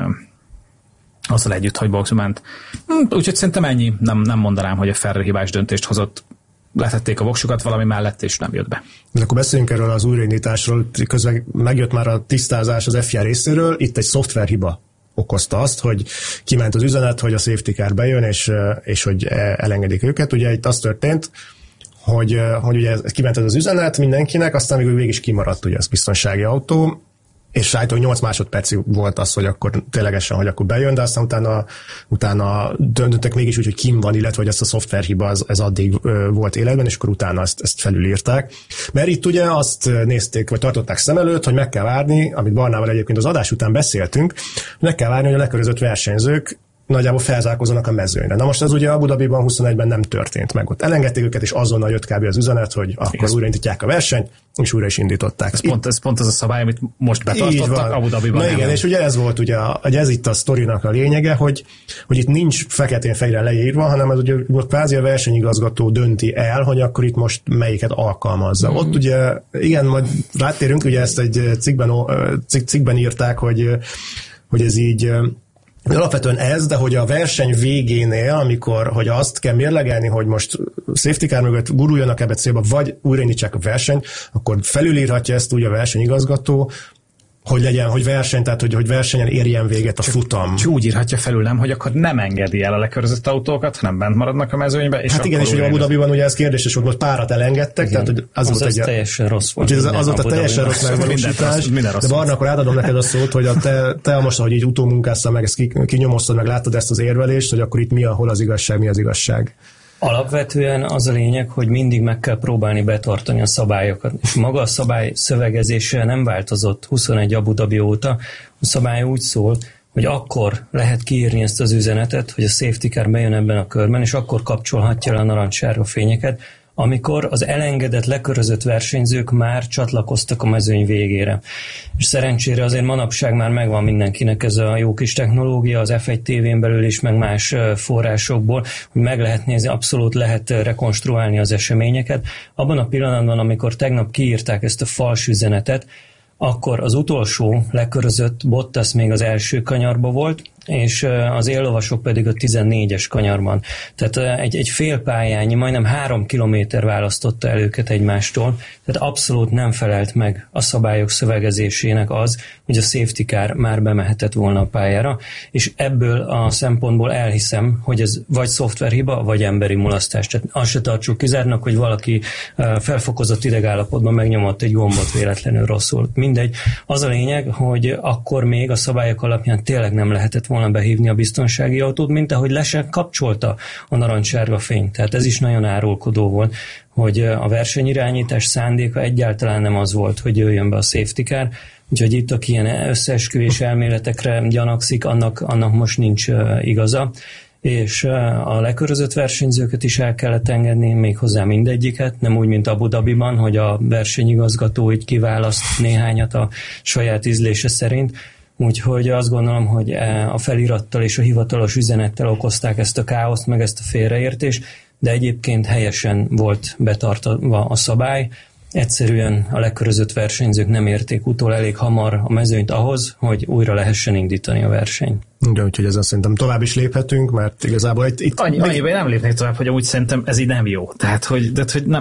Azzal együtt, hogy boxban ment. Úgyhogy szerintem ennyi. Nem mondanám, hogy a Ferrari hibás döntést hozott. Letették a voksukat valami mellett, és nem jött be. De akkor beszéljünk erről az újraindításról. Közben megjött már a tisztázás az FIA részéről. Itt egy szoftverhiba okozta azt, hogy kiment az üzenet, hogy a safety car bejön, és hogy elengedik őket. Ugye itt az történt, hogy ugye kiment az üzenet mindenkinek, aztán végül is kimaradt ugye az biztonsági autó, és állítólag 8 másodpercig volt az, hogy akkor ténylegesen, hogy akkor bejön, de aztán utána döntöttek mégis úgy, hogy kim van, illetve hogy ezt a szoftverhiba ez addig volt életben, és akkor utána ezt felülírták. Mert itt ugye azt nézték, vagy tartották szem előtt, hogy meg kell várni, amit Barnával egyébként az adás után beszéltünk, meg kell várni, hogy a lekörözött versenyzők nagyjából felzárkózzanak a mezőnyre. Na most ez ugye Abu Dhabiban 21-ben nem történt meg. Ott elengedték őket, és azonnal jött kb. Az üzenet, hogy akkor újraindítják a versenyt, és újra is indították. Ez pont az a szabály, amit most betartottak Abu Dhabiban. Na igen, és ugye ez volt ugye, ez itt a sztorinak a lényege, hogy itt nincs feketén-fehérre leírva, hanem ez ugye kvázi a versenyigazgató dönti el, hogy akkor itt most melyiket alkalmazza. Ott ugye, igen, majd rátérünk, ugye ezt egy cikkben írták, hogy ez így alapvetően ez, de hogy a verseny végénél, amikor, hogy azt kell mérlegelni, hogy most safety car mögött guruljanak ebbe célba, vagy újraindítsák a versenyt, akkor felülírhatja ezt úgy a versenyigazgató, hogy legyen, hogy verseny, tehát hogy versenyen érjen véget a futam. Csak úgy írhatja felül, nem, hogy akkor nem engedi el a lekörözött autókat, hanem bent maradnak a mezőnybe. És hát igen, és ugye Abu Dhabiban ugye ez kérdéses, hogy most párat elengedtek, igen. Tehát hogy az teljesen rossz volt. Az ott a teljesen rossz megvalósítás, de Barna, akkor átadom neked a szót, hogy te most, hogy így utómunkáztál meg, ezt kinyomoztad meg, láttad ezt az érvelést, hogy akkor itt hol az igazság, mi az igazság. Alapvetően az a lényeg, hogy mindig meg kell próbálni betartani a szabályokat. És maga a szabály szövegezése nem változott 21 Abu Dhabi óta. A szabály úgy szól, hogy akkor lehet kiírni ezt az üzenetet, hogy a safety car bejön ebben a körben, és akkor kapcsolhatja le a narancssárga fényeket, amikor az elengedett, lekörözött versenyzők már csatlakoztak a mezőny végére. És szerencsére azért manapság már megvan mindenkinek ez a jó kis technológia, az F1 TV-n belül is, meg más forrásokból, hogy meg lehet nézni, abszolút lehet rekonstruálni az eseményeket. Abban a pillanatban, amikor tegnap kiírták ezt a fals üzenetet, akkor az utolsó lekörözött Bottas még az első kanyarba volt, és az éllovasok pedig a 14-es kanyarban. Tehát egy fél pályányi, majdnem 3 kilométer választotta el őket egymástól, tehát abszolút nem felelt meg a szabályok szövegezésének az, hogy a safety car már bemehetett volna a pályára, és ebből a szempontból elhiszem, hogy ez vagy szoftverhiba, vagy emberi mulasztás. Tehát azt se tartsuk kizárnak, hogy valaki felfokozott idegállapotban megnyomott egy gombot véletlenül rosszul. Mindegy. Az a lényeg, hogy akkor még a szabályok alapján tényleg nem lehetett volna behívni a biztonsági autót, mint ahogy le sem kapcsolta a narancssárga fényt. Tehát ez is nagyon árulkodó volt, hogy a versenyirányítás szándéka egyáltalán nem az volt, hogy jöjjön be a safety car, úgyhogy itt, aki ilyen összeesküvés elméletekre gyanakszik, annak most nincs igaza, és a lekörözött versenyzőket is el kellett engedni, méghozzá mindegyiket, nem úgy, mint Abu Dhabiban, hogy a versenyigazgató így kiválaszt néhányat a saját ízlése szerint. Úgyhogy azt gondolom, hogy a felirattal és a hivatalos üzenettel okozták ezt a káoszt, meg ezt a félreértést, de egyébként helyesen volt betartva a szabály. Egyszerűen a lekörözött versenyzők nem érték utol elég hamar a mezőnyt ahhoz, hogy újra lehessen indítani a versenyt. De úgyhogy ezen szerintem tovább is léphetünk, mert igazából itt... Annyiban nem lépnék tovább, hogy úgy szerintem ez így nem jó. Tehát, hogy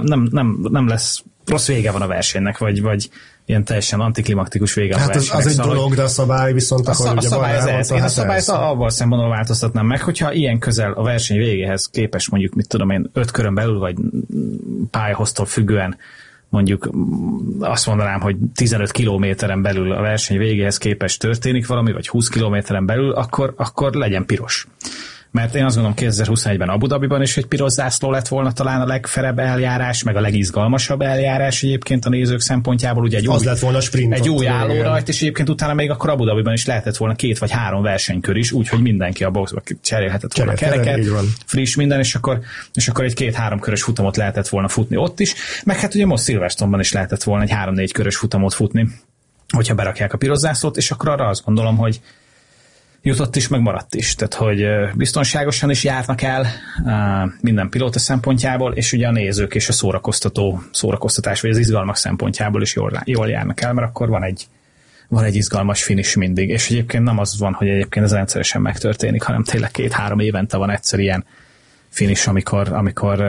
nem lesz, rossz vége van a versenynek, vagy ilyen teljesen antiklimaktikus vége a versenynek. Hát az egy dolog, de a szabály viszont... A szabály ez. Én a szabályt abban szempontból változtatnám meg, hogyha ilyen közel a verseny végéhez képes mondjuk, 5 körön belül, vagy pályahoztól függően mondjuk azt mondanám, hogy 15 kilométeren belül a verseny végéhez képest történik valami, vagy 20 kilométeren belül, akkor legyen piros. Mert én azt gondolom 2021-ben Abu Dhabiban is egy piros zászló lett volna talán a legfelebb eljárás, meg a legizgalmasabb eljárás egyébként a nézők szempontjából. Ugye lett volna sprint. Egy új állórajt, és egyébként utána még akkor Abu Dhabiban is lehetett volna 2 vagy 3 versenykör is, úgyhogy mindenki a boxba cserélhetett volna kereket, friss minden, és akkor egy 2-3 körös futamot lehetett volna futni ott is, meg hát ugye most Silverstone-ban is lehetett volna egy 3-4 körös futamot futni, hogyha berakják a piros zászlót, és akkor arra azt gondolom, hogy jutott is, meg maradt is. Tehát, hogy biztonságosan is járnak el minden pilóta szempontjából, és ugye a nézők és a szórakoztatás, vagy az izgalmak szempontjából is jól járnak el, mert akkor van egy izgalmas finish mindig. És egyébként nem az van, hogy egyébként ez rendszeresen megtörténik, hanem tényleg 2-3 évente van egyszer ilyen finish, amikor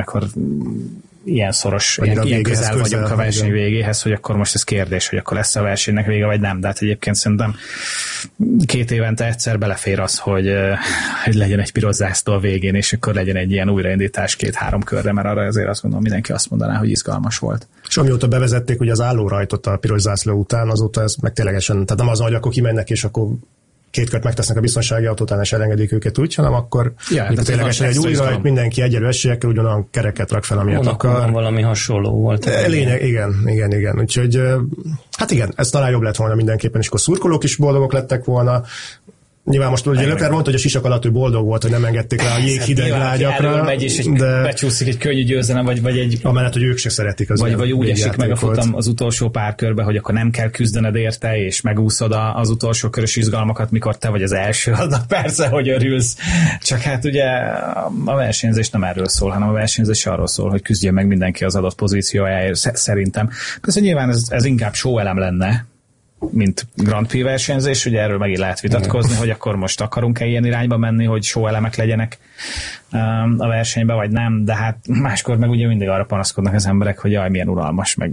ilyen szoros, ilyen közel vagyunk a verseny végéhez, hogy akkor most ez kérdés, hogy akkor lesz a versenynek vége, vagy nem. De hát egyébként szerintem 2 évente egyszer belefér az, hogy legyen egy piros zászló a végén, és akkor legyen egy ilyen újraindítás 2-3 körre, mert arra azért azt gondolom, mindenki azt mondaná, hogy izgalmas volt. És amióta bevezették ugye az állórajtot a piros zászló után, azóta ez meg ténylegesen, tehát nem az, hogy akkor kimennek, és akkor 2 kört megtesznek a biztonsági autótán, és elengedik őket úgy, hanem akkor ténylegesen egy új rajt, mindenki egyenlő esélyekkel ugyanolyan kereket rak fel, amilyet akar. Valami hasonló volt. Lényeg, igen. Úgyhogy, hát igen, ez talán jobb lett volna mindenképpen, és akkor szurkolók is boldogok lettek volna. Nyilván most ugye Leclerc mondta, hogy a sisak alatt ő boldog volt, hogy nem engedték rá a jéghideg lágyakra. Megy és becsúszik egy könnyű győzelem, vagy egy... Amellett, hogy ők se szeretik az vagy úgy esik meg a futam az utolsó pár körbe, hogy akkor nem kell küzdened érte, és megúszod az utolsó körös izgalmakat, mikor te vagy az első. Persze, hogy örülsz. Csak hát ugye a versenyzés nem erről szól, hanem a versenyzés arról szól, hogy küzdjön meg mindenki az adott pozíciójáért, szerintem. Persze nyilván ez inkább show elem lenne, mint Grand Prix versenyzés, ugye erről megint lehet vitatkozni, hogy akkor most akarunk-e ilyen irányba menni, hogy show elemek legyenek a versenyben, vagy nem, de hát máskor meg ugye mindig arra panaszkodnak az emberek, hogy jaj, milyen uralmas, meg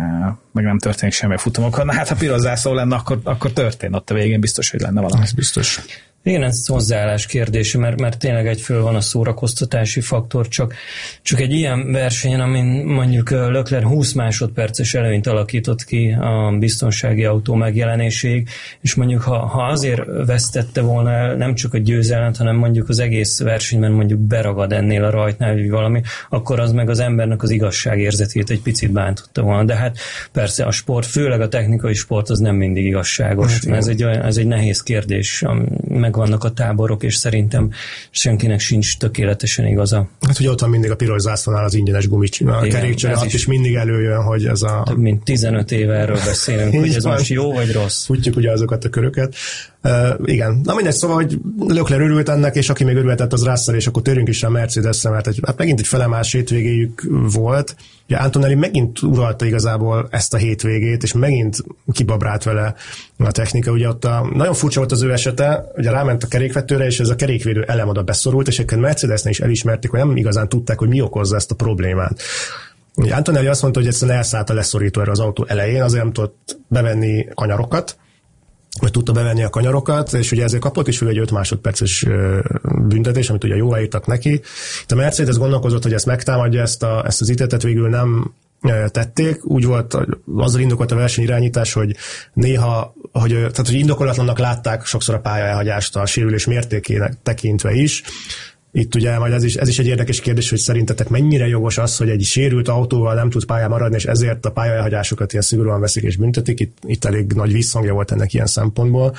nem történik semmi a futamokon. Na hát, ha piros zászló lenne, akkor történt ott a végén, biztos, hogy lenne valami. Ez biztos. Igen, ez hozzáállás kérdése, mert tényleg egyföl van a szórakoztatási faktor, csak egy ilyen versenyen, amin mondjuk Leclerc 20 másodperces előnyt alakított ki a biztonsági autó megjelenéséig, és mondjuk ha azért vesztette volna el nem csak a győzelmet, hanem mondjuk az egész versenyben mondjuk beragad ennél a rajtnál, vagy valami, akkor az meg az embernek az igazságérzetét egy picit bántotta volna. De hát persze a sport, főleg a technikai sport az nem mindig igazságos. Ez egy nehéz kérdés, vannak a táborok, és szerintem senkinek sincs tökéletesen igaza. Hát ugye ott van mindig a piros zászlónál az ingyenes gumicsi. A kerékcsere alatt is mindig előjön, hogy ez a... Több mint 15 éve erről beszélünk, hogy ez most jó vagy rossz. Futjuk ugye azokat a köröket. Igen. Na mindegy, szóval, hogy Leclerc örült ennek, és aki még örülhetett, az Russell, és akkor térjünk is a Mercedesre, mert hát megint egy felemás hétvégéjük volt. Ugye Antonelli megint uralta igazából ezt a hétvégét, és megint kibabrált vele a technika. Ugye ott nagyon furcsa volt az ő esete, ugye ráment a kerékvetőre, és ez a kerékvédő elem oda beszorult, és egyébként Mercedesnél is elismerték, hogy nem igazán tudták, hogy mi okozza ezt a problémát. Ugye Antonelli azt mondta, hogy egyszerűen elszállt a leszorító erre az autó elején, azért nem tudott bevenni kanyarokat, vagy tudta bevenni a kanyarokat, és ugye ezért kapott is egy 5 másodperces büntetés, amit ugye jól írtak neki. Itt a Mercedes gondolkozott, hogy ezt megtámadja, ezt az ítéletet, végül nem tették. Úgy volt, azzal indokolt a versenyirányítás, hogy néha, hogy indokolatlannak látták sokszor a pálya elhagyást a sérülés mértékének tekintve is. Itt ugye majd ez is egy érdekes kérdés, hogy szerintetek mennyire jogos az, hogy egy sérült autóval nem tud pályán maradni, és ezért a pályaelhagyásokat ilyen szigorúan veszik és büntetik. Itt elég nagy visszhangja volt ennek ilyen szempontból.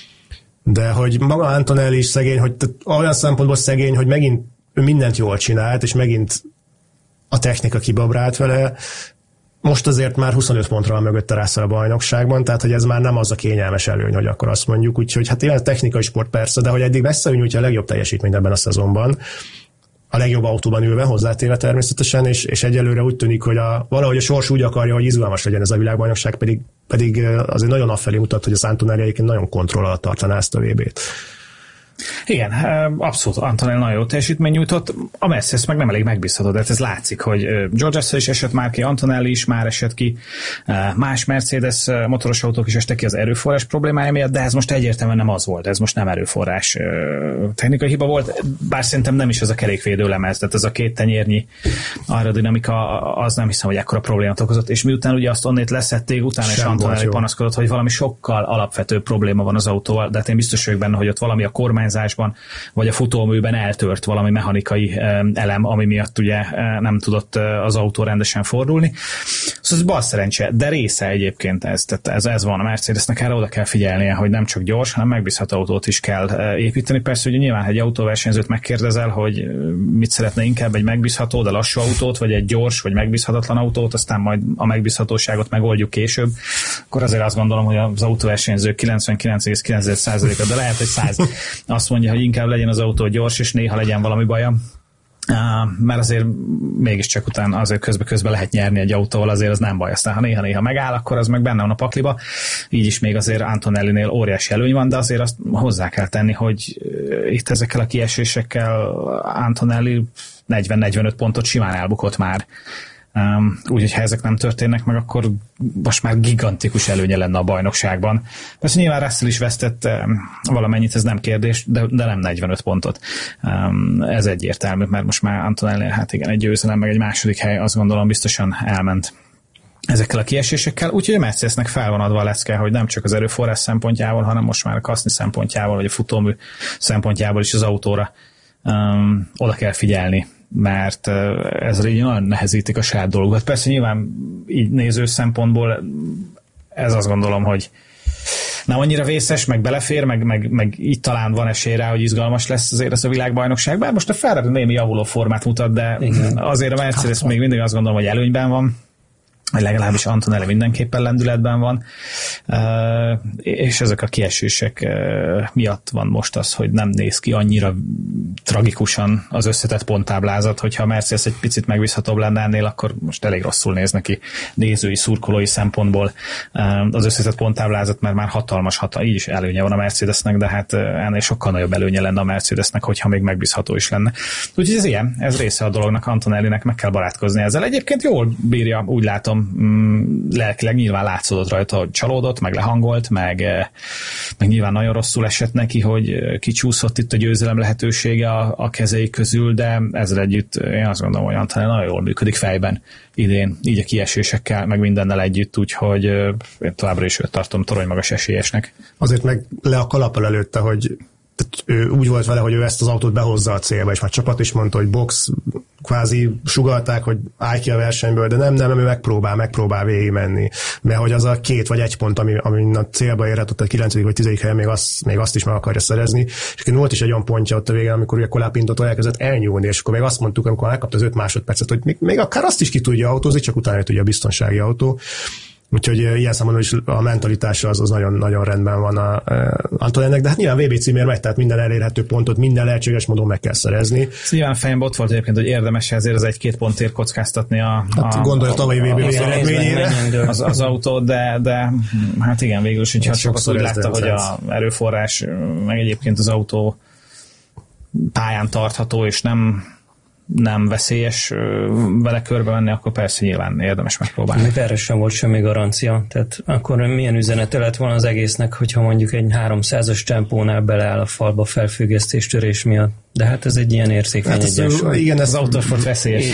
De hogy maga Antonelli is szegény, hogy olyan szempontból szegény, hogy megint ő mindent jól csinált, és megint a technika kibabrált vele. Most azért már 25 pontra van mögötte Russell a bajnokságban, tehát hogy ez már nem az a kényelmes előny, hogy akkor azt mondjuk. Úgyhogy hát ilyen technikai sport persze, de hogy eddig messze nyújtja a legjobb teljesítményt ebben a szezonban. A legjobb autóban ülve, hozzátéve természetesen, és egyelőre úgy tűnik, hogy valahogy a sors úgy akarja, hogy izgalmas legyen ez a világbajnokság, pedig azért nagyon afelé mutat, hogy az Antonelli egyébként nagyon kontroll alatt tartaná ezt a VB-t. Igen, abszolút Antonelli nagyon jó teljesítmény nyújtott, a Mercedes meg nem elég megbízható, de ez látszik, hogy George Russell is esett már ki, Antonelli is már esett ki, más Mercedes motoros autók is estek ki az erőforrás problémája miatt, de ez most egyértelműen nem az volt, ez most nem erőforrás technikai hiba volt, bár szerintem nem is ez a kerékvédő lemez, tehát ez a két tenyérnyi aerodinamika, az nem hiszem, hogy ekkora problémát okozott, és miután ugye azt onnét leszették, utána is Antonelli panaszkodott, hogy valami sokkal alapvetőbb probléma van az autóval, de hát én biztos vagyok benne, hogy ott valami a kormányzásban, vagy a futóműben eltört valami mechanikai elem, ami miatt ugye nem tudott az autó rendesen fordulni. Szóval ez bal szerencse, de része egyébként ez. Tehát ez van a Mercedesnek, erre oda kell figyelnie, hogy nem csak gyors, hanem megbízható autót is kell építeni. Persze, hogy nyilván, ha egy autóversenyzőt megkérdezel, hogy mit szeretne inkább, egy megbízható, de lassú autót, vagy egy gyors, vagy megbízhatatlan autót, aztán majd a megbízhatóságot megoldjuk később, akkor azért azt gondolom, hogy az autóversenyző 99,9%-a, de lehet, hogy 100 azt mondja, hogy inkább legyen az autó gyors, és néha legyen valami baja. Mert azért mégiscsak utána azért közben lehet nyerni egy autóval, azért az nem baj. Aztán ha néha megáll, akkor az meg benne van a pakliba. Így is még azért Antonellinél óriási előny van, de azért azt hozzá kell tenni, hogy itt ezekkel a kiesésekkel Antonelli 40-45 pontot simán elbukott már. Úgyhogy ha ezek nem történnek meg, akkor most már gigantikus előnye lenne a bajnokságban. Persze nyilván Russell is vesztett valamennyit, ez nem kérdés, de nem 45 pontot. Ez egyértelmű, mert most már Antonelli, hát igen, egy győzelem, meg egy második hely, azt gondolom biztosan elment ezekkel a kiesésekkel. Úgyhogy a Mercedesnek fel van adva a lecke, hogy nem csak az erőforrás szempontjából, hanem most már a kaszni szempontjából, vagy a futómű szempontjából is az autóra oda kell figyelni, mert ezzel így nagyon nehezítik a saját dolgokat. Persze nyilván így néző szempontból ez azt gondolom, hogy nem annyira vészes, meg belefér, meg itt talán van esély rá, hogy izgalmas lesz azért ez a világbajnokság. Bár most a Ferrari némi javuló formát mutat, de igen. Azért a Mercedes még mindig azt gondolom, hogy előnyben van, vagy legalábbis Antonelli mindenképpen lendületben van, és ezek a kiesések miatt van most az, hogy nem néz ki annyira tragikusan az összetett ponttáblázat, hogyha a Mercedes egy picit megbízhatóbb lenne ennél, akkor most elég rosszul néz neki nézői, szurkolói szempontból az összetett ponttáblázat, mert már hatalmas, így is előnye van a Mercedesnek, de hát ennél sokkal nagyobb előnye lenne a Mercedesnek, hogyha még megbízható is lenne. Úgyhogy ez ilyen, ez része a dolognak, Antonellinek meg kell barátkozni ezzel. Egyébként jól bírja, úgy látom, lelkileg nyilván látszódott rajta, hogy csalódott, meg lehangolt, meg nyilván nagyon rosszul esett neki, hogy kicsúszott itt a győzelem lehetősége a kezei közül, de ezzel együtt én azt gondolom, hogy Antonelli nagyon jól működik fejben idén, így a kiesésekkel, meg mindennel együtt, úgyhogy én továbbra is őt tartom toronymagas esélyesnek. Azért meg le a kalappal előtte, hogy ő úgy volt vele, hogy ő ezt az autót behozza a célba, és már csapat is mondta, hogy box, kvázi sugalták, hogy állj ki a versenyből, de nem, ő megpróbál végigmenni. Mert hogy az a 2 vagy 1 pont, ami a célba érhet, ott a 9. vagy 10. helyen még azt is meg akarja szerezni. És volt is egy olyan pontja ott a végén, amikor ugye Colapinto elkezdett elnyúlni, és akkor még azt mondtuk, amikor megkapta az 5 másodpercet, hogy még akár azt is ki tudja autózni, csak utána tudja a biztonsági autó. Úgyhogy ilyen számomra is a mentalitása az nagyon, nagyon rendben van Antonellinek, de hát nyilván VB címért megy, tehát minden elérhető pontot, minden lehetséges módon meg kell szerezni. Nyilván fejemben ott volt egyébként, hogy érdemes ezért az 1-2 pontért kockáztatni gondolja a tavalyi VB eredményére az autót, de hát igen, végül is, hogyha sokszor úgy látta, hogy az erőforrás, meg egyébként az autó pályán tartható, és nem veszélyes vele körbe menni, akkor persze nyilván érdemes megpróbálni. Erre sem volt semmi garancia. Tehát akkor milyen üzenete lett volna az egésznek, hogyha mondjuk egy 300-as tempónál beleáll a falba felfüggesztés-törés miatt. De hát ez egy ilyen érzékeny egyensúly. Igen, ez az autósport veszélyes.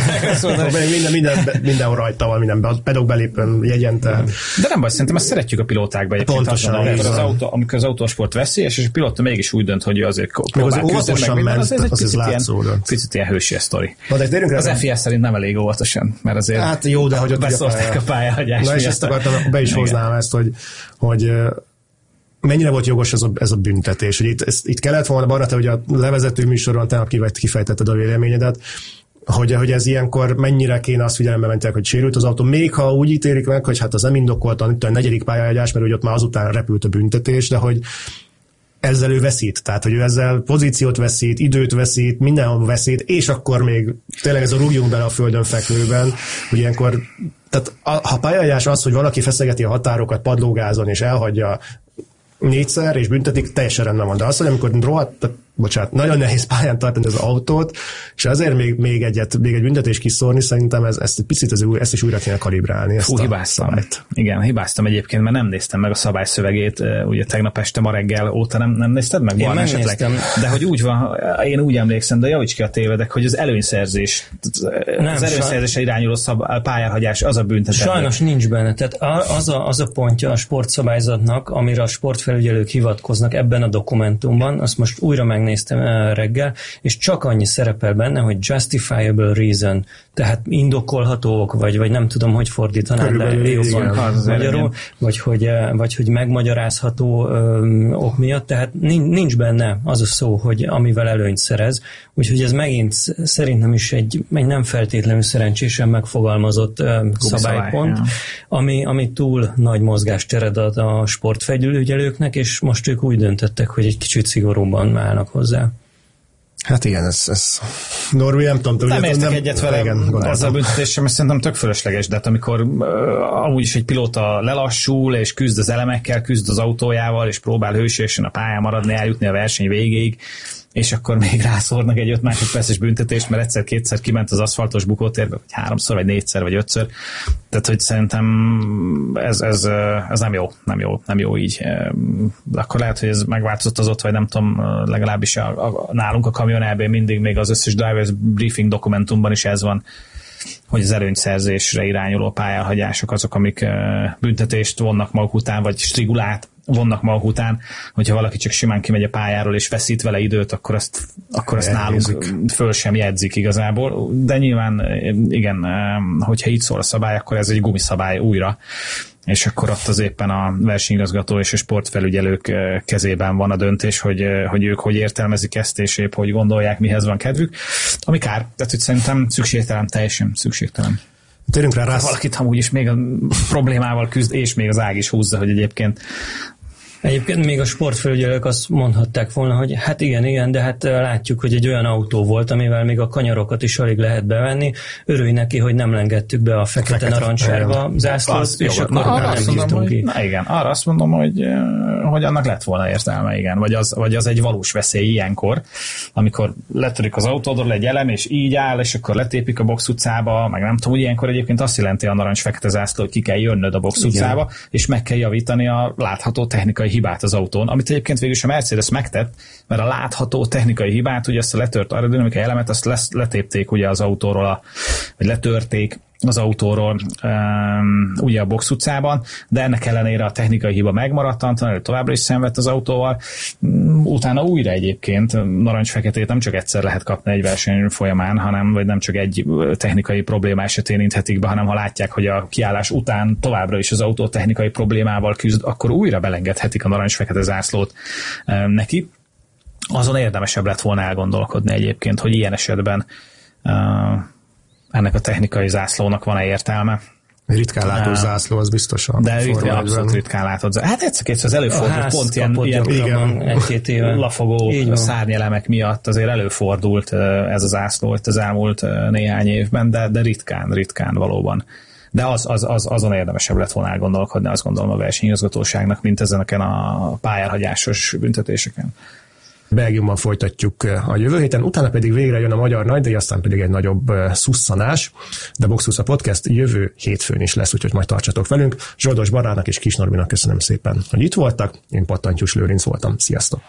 Mindenhol rajta van, minden pedok belépőn, jegyente. De nem baj, szerintem ezt szeretjük a pilótákba egyébként. Pontosan. Amikor az autósport veszélyes, és a pilóta mégis úgy dönt, hogy azért próbál küzdeni, meg az egy picit ilyen hősi sztori. Az FIA szerint nem elég óvatosan, mert azért hát jó, de hogy ott beszólták a pályahagyás. Na és ezt akartam, akkor be is hoznám ezt, hogy mennyire volt jogos ez a büntetés. Hogy itt kellett volna, Barna, te ugye a levezető műsoron te kifejtetted a véleményedet, hogy ez ilyenkor mennyire kéne azt figyelembe mentek, hogy sérült az autó, még ha úgy ítélik meg, hogy hát az nem indokoltan, itt a 4. pályahagyás, mert ugye ott már azután repült a büntetés, de hogy ezzel ő veszít, tehát hogy ő ezzel pozíciót veszít, időt veszít, mindenhol veszít, és akkor még tényleg ez a rúgjunk bele a földön fekvőben, hogy ilyenkor, tehát ha pályahagyás az, hogy valaki feszegeti a határokat padlógázon és elhagyja 4-szer és büntetik, teljesen rendben van. De az, hogy amikor nagyon nehéz pályán tartani az autót, és azért még egy büntetés kiszórni, szerintem ezt egy picit ezt is újra kéne kalibrálni. Hibáztam. Igen, hibáztam egyébként, mert nem néztem meg a szabályszövegét, ugye tegnap este, ma reggel óta nem nézted meg? Én megnéztem. De hogy úgy van, én úgy emlékszem, de javíts ki a tévedek, hogy az előnyszerzésre irányuló pályahagyás az a büntetés. Sajnos nincs benne. Tehát az a pontja a sportszabályzatnak, amire a sportfelügyelők hivatkoznak ebben a dokumentumban, azt most újra megnéztem reggel, és csak annyi szerepel benne, hogy justifiable reason, tehát indokolható ok, vagy nem tudom, hogy fordítanám le jobban magyarul, vagy hogy megmagyarázható ok miatt, tehát nincs benne az a szó, hogy amivel előnyt szerez, úgyhogy ez megint szerintem is egy nem feltétlenül szerencsésen megfogalmazott szabálypont, ami túl nagy mozgásteret ad a sportfelügyelőknek, és most ők úgy döntöttek, hogy egy kicsit szigorúban állnak hozzá. Hát igen, ez Norvi, nem tudom. Nem értek egyet vele azzal a büntetéssel, mert szerintem tök fölösleges, de hát amikor amúgy is egy pilóta lelassul, és küzd az elemekkel, küzd az autójával, és próbál hősiesen a pályán maradni, eljutni a verseny végéig, és akkor még rászórnak egy 5 másodperces büntetést, mert egyszer-kétszer kiment az aszfaltos bukótérbe, vagy 3-szor, vagy 4-szer, vagy 5-ször. Tehát, hogy szerintem ez nem jó így. De akkor lehet, hogy ez megváltozott az ott, vagy nem tudom, legalábbis nálunk a Kamion EB mindig még az összes drivers briefing dokumentumban is ez van, hogy az előnyszerzésre irányuló pályahagyások azok, amik büntetést vonnak maguk után, vagy strigulát vonnak maguk után, hogyha valaki csak simán kimegy a pályáról és veszít vele időt, akkor azt nálunk föl sem jegyzik igazából. De nyilván igen, hogyha így szól a szabály, akkor ez egy gumiszabály újra. és akkor ott az éppen a versenyigazgató és a sportfelügyelők kezében van a döntés, hogy ők hogy értelmezik ezt, és épp hogy gondolják, mihez van kedvük. Ami kár, tehát hogy szerintem szükségtelen, teljesen szükségtelen. Térjünk rá valakit amúgy is még a problémával küzd, és még az ág is húzza, hogy egyébként még a sportfelügyelők azt mondhatták volna, hogy hát igen, de hát látjuk, hogy egy olyan autó volt, amivel még a kanyarokat is alig lehet bevenni. Örülj neki, hogy nem lengettük be a fekete-narancssárga zászlót, és akkor nem hívtunk ki. Igen, arra azt mondom, hogy annak lett volna értelme, igen. Vagy az egy valós veszély ilyenkor, amikor letörik az autódról egy elem, és így áll, és akkor letépik a Box utcába, meg nem tudom, ilyenkor egyébként azt jelenti a narancs-fekete zászló, hogy ki kell jönnöd a Box utcába, és meg kell javítani a látható technikai hibát az autón, amit egyébként végül is a Mercedes megtett, mert a látható technikai hibát, ugye ezt a letört aerodinamikai elemet, azt letépték ugye az autóról, vagy letörték az autóról ugye a Box utcában, de ennek ellenére a technikai hiba megmaradt, Antonelli továbbra is szenvedt az autóval. Utána újra egyébként narancs-feketét nem csak egyszer lehet kapni egy verseny folyamán, vagy nem csak egy technikai probléma esetén inthetik be, hanem ha látják, hogy a kiállás után továbbra is az autó technikai problémával küzd, akkor újra belengedhetik a narancs-fekete zászlót neki. Azon érdemesebb lett volna elgondolkodni egyébként, hogy ilyen esetben ennek a technikai zászlónak van-e értelme. Ritkán látott zászló, az biztosan. De abszolút ritkán látott zászló. Hát egyszer-kétszer az előfordult, pont ilyen lafogó szárnyelemek miatt azért előfordult ez a zászló az elmúlt néhány évben, de ritkán valóban. De azon érdemesebb lett volna elgondolkodni, azt gondolom a versenyigazgatóságnak, mint ezeneken a pályárhagyásos büntetéseken. Belgiumban folytatjuk a jövő héten, utána pedig végre jön a magyar nagydíj, aztán pedig egy nagyobb szusszanás, de Box Utca Podcast jövő hétfőn is lesz, úgyhogy majd tartsatok velünk. Zsoldos Barának és Kis Norbinak köszönöm szépen, hogy itt voltak. Én Pattantyús Lőrinc voltam. Sziasztok!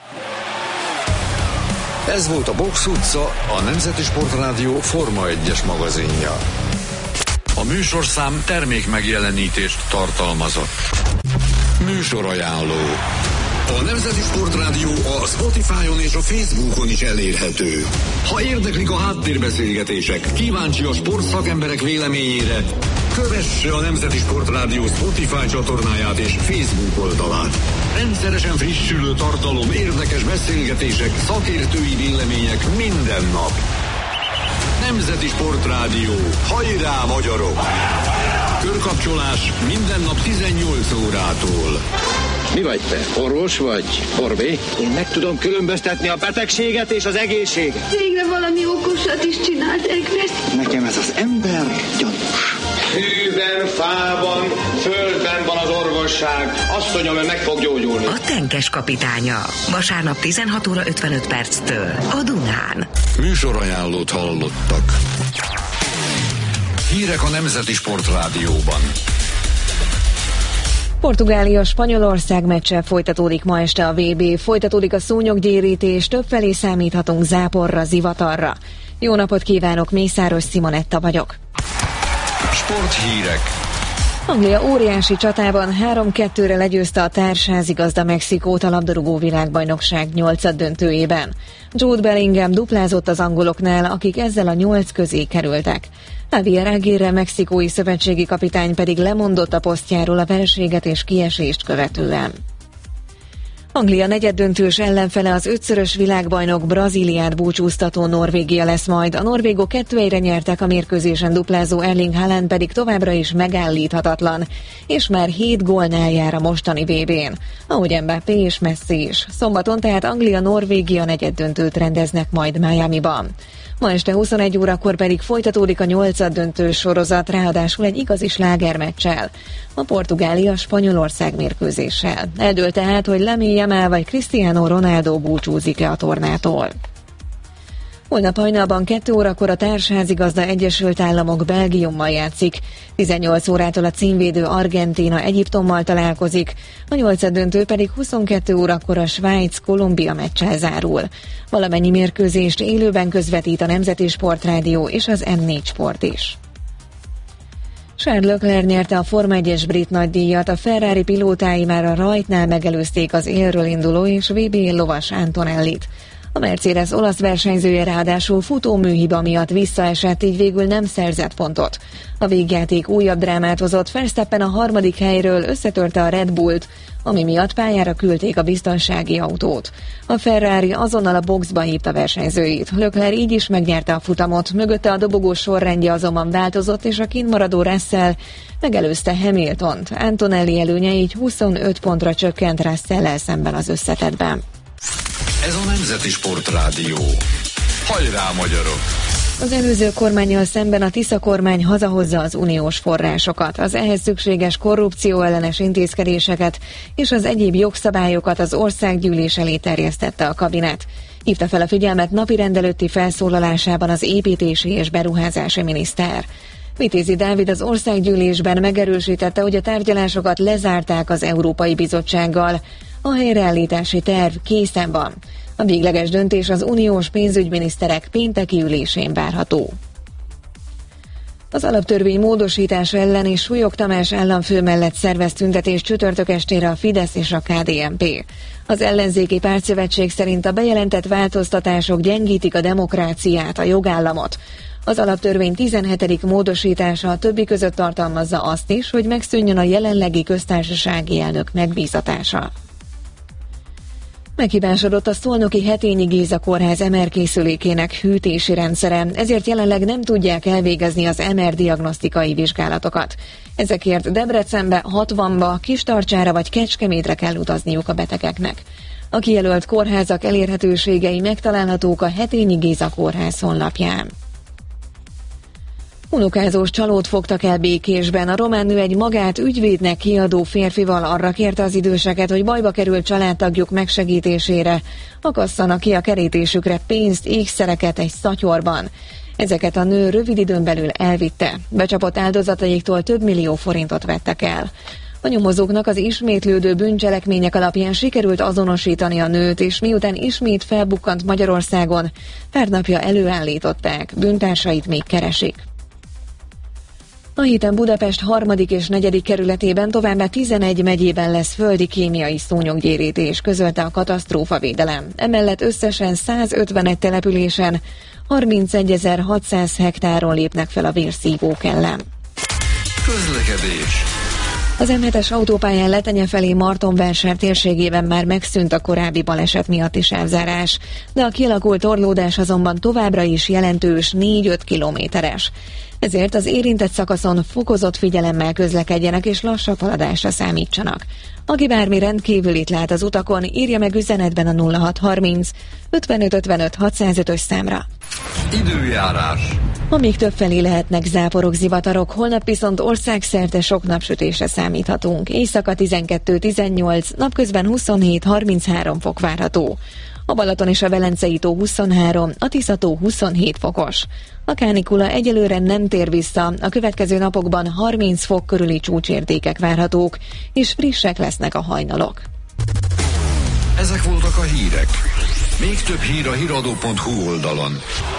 Ez volt a Box Utca, a Nemzeti Sportrádió Forma 1-es magazinja. A műsorszám termék megjelenítést tartalmazott. Műsorajánló. A Nemzeti Sportrádió a Spotify-on és a Facebookon is elérhető. Ha érdeklik a háttérbeszélgetések, kíváncsi a sportszakemberek véleményére, kövesse a Nemzeti Sportrádió Spotify csatornáját és Facebook oldalát. Rendszeresen frissülő tartalom, érdekes beszélgetések, szakértői vélemények minden nap. Nemzeti Sportrádió. Hajrá, magyarok! Körkapcsolás minden nap 18 órától. Mi vagy te? Orvos vagy? Orvé? Én meg tudom különböztetni a betegséget és az egészséget. Végre valami okosat is csinált Egres. Nekem ez az ember gyanús. Hűben, fában, földben van az orvosság. Asszonyom, ő meg fog gyógyulni. A Tenkes kapitánya. Vasárnap 16 óra 55 perctől a Dunán. Műsorajánlót hallottak. Hírek a Nemzeti Sportrádióban. Portugália-Spanyolország meccsel folytatódik ma este a VB, folytatódik a szúnyoggyérítés, többfelé számíthatunk záporra, zivatarra. Jó napot kívánok, Mészáros Simonetta vagyok. Sporthírek. Anglia óriási csatában 3-2-re legyőzte a társházigazda Mexikót a labdarúgó világbajnokság 8. döntőjében. Jude Bellingham duplázott az angoloknál, akik ezzel a 8 közé kerültek. Javier Aguirre mexikói szövetségi kapitány pedig lemondott a posztjáról a vereséget és kiesést követően. Anglia negyeddöntős ellenfele az 5-szörös világbajnok Brazíliát búcsúztató Norvégia lesz majd. A norvégok 2-1-re nyertek, a mérkőzésen duplázó Erling Haaland pedig továbbra is megállíthatatlan, és már 7 gólnál jár a mostani VB-n, ahogy Mbappé és Messi is. Szombaton tehát Anglia-Norvégia negyeddöntőt rendeznek majd Miamiban. Ma este 21 órakor pedig folytatódik a 8. döntős sorozat, ráadásul egy igazi slágermeccsel. A Portugália-Spanyolország mérkőzéssel. Eldőlt tehát, hogy Lamine Yamal vagy Cristiano Ronaldo búcsúzik-e a tornától. Holnap hajnalban 2 órakor a társházigazda Egyesült Államok Belgiummal játszik. 18 órától a címvédő Argentína Egyiptommal találkozik, a 8. döntő pedig 22 órakor a Svájc-Kolumbia meccsel zárul. Valamennyi mérkőzést élőben közvetít a Nemzeti Sportrádió és az M4 Sport is. Charles Leclerc nyerte a Forma 1-es brit nagydíjat, a Ferrari pilótái már a rajtnál megelőzték az élről induló és VB lovas Antonellit. A Mercedes olasz versenyzője ráadásul futóműhiba miatt visszaesett, így végül nem szerzett pontot. A végjáték újabb drámát hozott, Verstappen a 3. helyről összetörte a Red Bullt, ami miatt pályára küldték a biztonsági autót. A Ferrari azonnal a boxba hívta versenyzőit. Leclerc így is megnyerte a futamot, mögötte a dobogós sorrendje azonban változott, és a kintmaradó Russell megelőzte Hamiltont. Antonelli előnye így 25 pontra csökkent Russell-el szemben az összetettben. Ez a Nemzeti Sportrádió. Hajrá, magyarok! Az előző kormánnyal szemben a Tisza kormány hazahozza az uniós forrásokat, az ehhez szükséges korrupcióellenes intézkedéseket és az egyéb jogszabályokat az országgyűlés elé terjesztette a kabinet. Hívta fel a figyelmet napirend előtti felszólalásában az építési és beruházási miniszter. Vitézi Dávid az országgyűlésben megerősítette, hogy a tárgyalásokat lezárták az Európai Bizottsággal. A helyreállítási terv készen van. A végleges döntés az uniós pénzügyminiszterek pénteki ülésén várható. Az alaptörvény módosítása ellen és Súlyog Tamás államfő mellett szervez tüntetést csütörtök estére a Fidesz és a KDNP. Az ellenzéki pártszövetség szerint a bejelentett változtatások gyengítik a demokráciát, a jogállamot. Az alaptörvény 17. módosítása a többi között tartalmazza azt is, hogy megszűnjön a jelenlegi köztársasági elnök megbízatása. Meghibásodott a szolnoki Hetényi Géza kórház MR-készülékének hűtési rendszere, ezért jelenleg nem tudják elvégezni az MR-diagnosztikai vizsgálatokat. Ezekért Debrecenbe, Hatvanba, Kistarcsára vagy Kecskemétre kell utazniuk a betegeknek. A kijelölt kórházak elérhetőségei megtalálhatók a Hetényi Géza kórház honlapján. Unokázós csalót fogtak el Békésben. A román nő egy magát ügyvédnek kiadó férfival arra kérte az időseket, hogy bajba került családtagjuk megsegítésére akasszanak ki a kerítésükre pénzt, ékszereket egy szatyorban. Ezeket a nő rövid időn belül elvitte. Becsapott áldozataiktól több millió forintot vettek el. A nyomozóknak az ismétlődő bűncselekmények alapján sikerült azonosítani a nőt, és miután ismét felbukkant Magyarországon, pár napja előállították, bűntársait még keresik. A héten Budapest 3. és 4. kerületében továbbá 11 megyében lesz földi kémiai szúnyoggyérítés, közölte a katasztrófavédelem. Emellett összesen 151 településen 31.600 hektáron lépnek fel a vérszívók ellen. Közlekedés. Az M7-es autópályán Letenye felé Martonvásár térségében már megszűnt a korábbi baleset miatti sávzárás, de a kialakult torlódás azonban továbbra is jelentős 4-5 kilométeres. Ezért az érintett szakaszon fokozott figyelemmel közlekedjenek és lassabb haladásra számítsanak. Aki bármi rendkívülit lát az utakon, írja meg üzenetben a 0630 55 55 605-ös számra. Időjárás. Ma még többfelé lehetnek záporok, zivatarok, holnap viszont országszerte sok napsütésre számíthatunk. Éjszaka 12-18, napközben 27-33 fok várható. A Balaton és a Velencei tó 23, a Tisza tó 27 fokos. A kánikula egyelőre nem tér vissza, a következő napokban 30 fok körüli csúcsértékek várhatók, és frissek lesznek a hajnalok. Ezek voltak a hírek. Még több hír a hiradó.hu oldalon.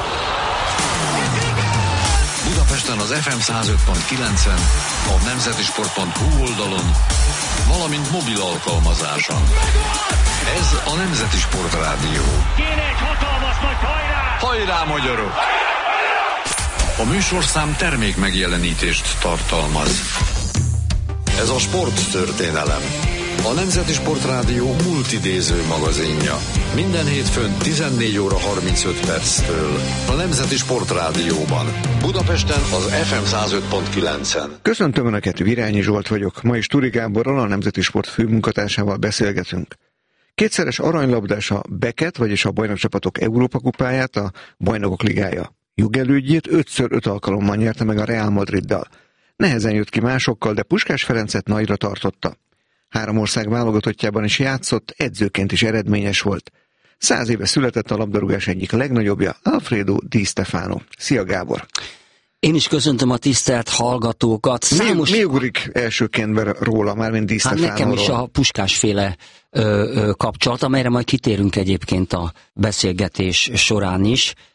Budapesten az FM 105.9-en, a nemzetisport.hu oldalon, valamint mobil alkalmazáson. Ez a Nemzeti Sportrádió. Kéne egy hatalmas nagy hajrá! Hajrá, magyarok! A műsorszám termék megjelenítést tartalmaz. Ez a sporttörténelem. A Nemzeti Sportrádió multidéző magazinja. Minden hétfőn 14 óra 35 perctől. A Nemzeti Sportrádióban. Budapesten az FM 105.9-en. Köszöntöm Önöket, Virányi Zsolt vagyok. Ma is Turi Gáborral, a Nemzeti Sport főmunkatársával beszélgetünk. Kétszeres aranylabdás a Beket, vagyis a bajnokcsapatok Európa kupáját, a Bajnokok Ligája jogelődjét 5x5 alkalommal nyerte meg a Real Madriddal. Nehezen jött ki másokkal, de Puskás Ferencet nagyra tartotta. 3 ország válogatottjában is játszott, edzőként is eredményes volt. 100 éve született a labdarúgás egyik legnagyobbja, Alfredo Di Stefano. Szia Gábor! Én is köszöntöm a tisztelt hallgatókat. Mi ugrik elsőként róla, mármint Di Stefanoról? Hát nekem is a Puskásféle kapcsolat, amelyre majd kitérünk egyébként a beszélgetés során is.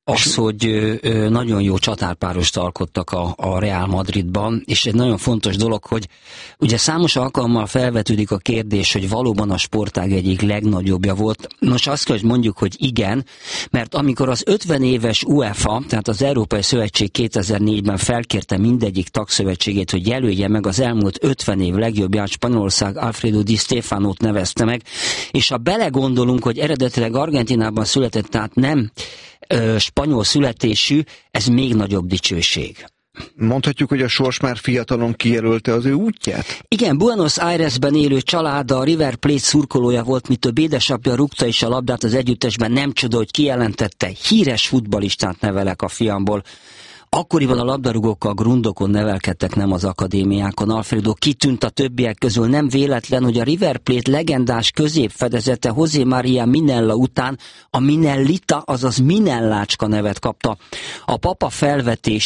Az, hogy nagyon jó csatárpárost alkottak a Real Madridban, és egy nagyon fontos dolog, hogy ugye számos alkalommal felvetődik a kérdés, hogy valóban a sportág egyik legnagyobbja volt. Most azt kell, hogy mondjuk, hogy igen, mert amikor az 50 éves UEFA, tehát az Európai Szövetség 2004-ben felkérte mindegyik tagszövetségét, hogy jelölje meg az elmúlt 50 év legjobbját, Spanyolország Alfredo Di Stéfanót nevezte meg, és ha belegondolunk, hogy eredetileg Argentinában született, tehát nem spanyol születésű, ez még nagyobb dicsőség. Mondhatjuk, hogy a sors már fiatalon kijelölte az ő útját? Igen, Buenos Airesben élő családa, a River Plate szurkolója volt, mi több édesapja rúgta is a labdát az együttesben, nem csoda, hogy kijelentette, híres futballistát nevelek a fiamból. Akkoriban a labdarúgókkal grundokon nevelkedtek, nem az akadémiákon. Alfredo kitűnt a többiek közül, nem véletlen, hogy a River Plate legendás középfedezete José María Minella után a Minellita, azaz Minellácska nevet kapta. A papa felvetés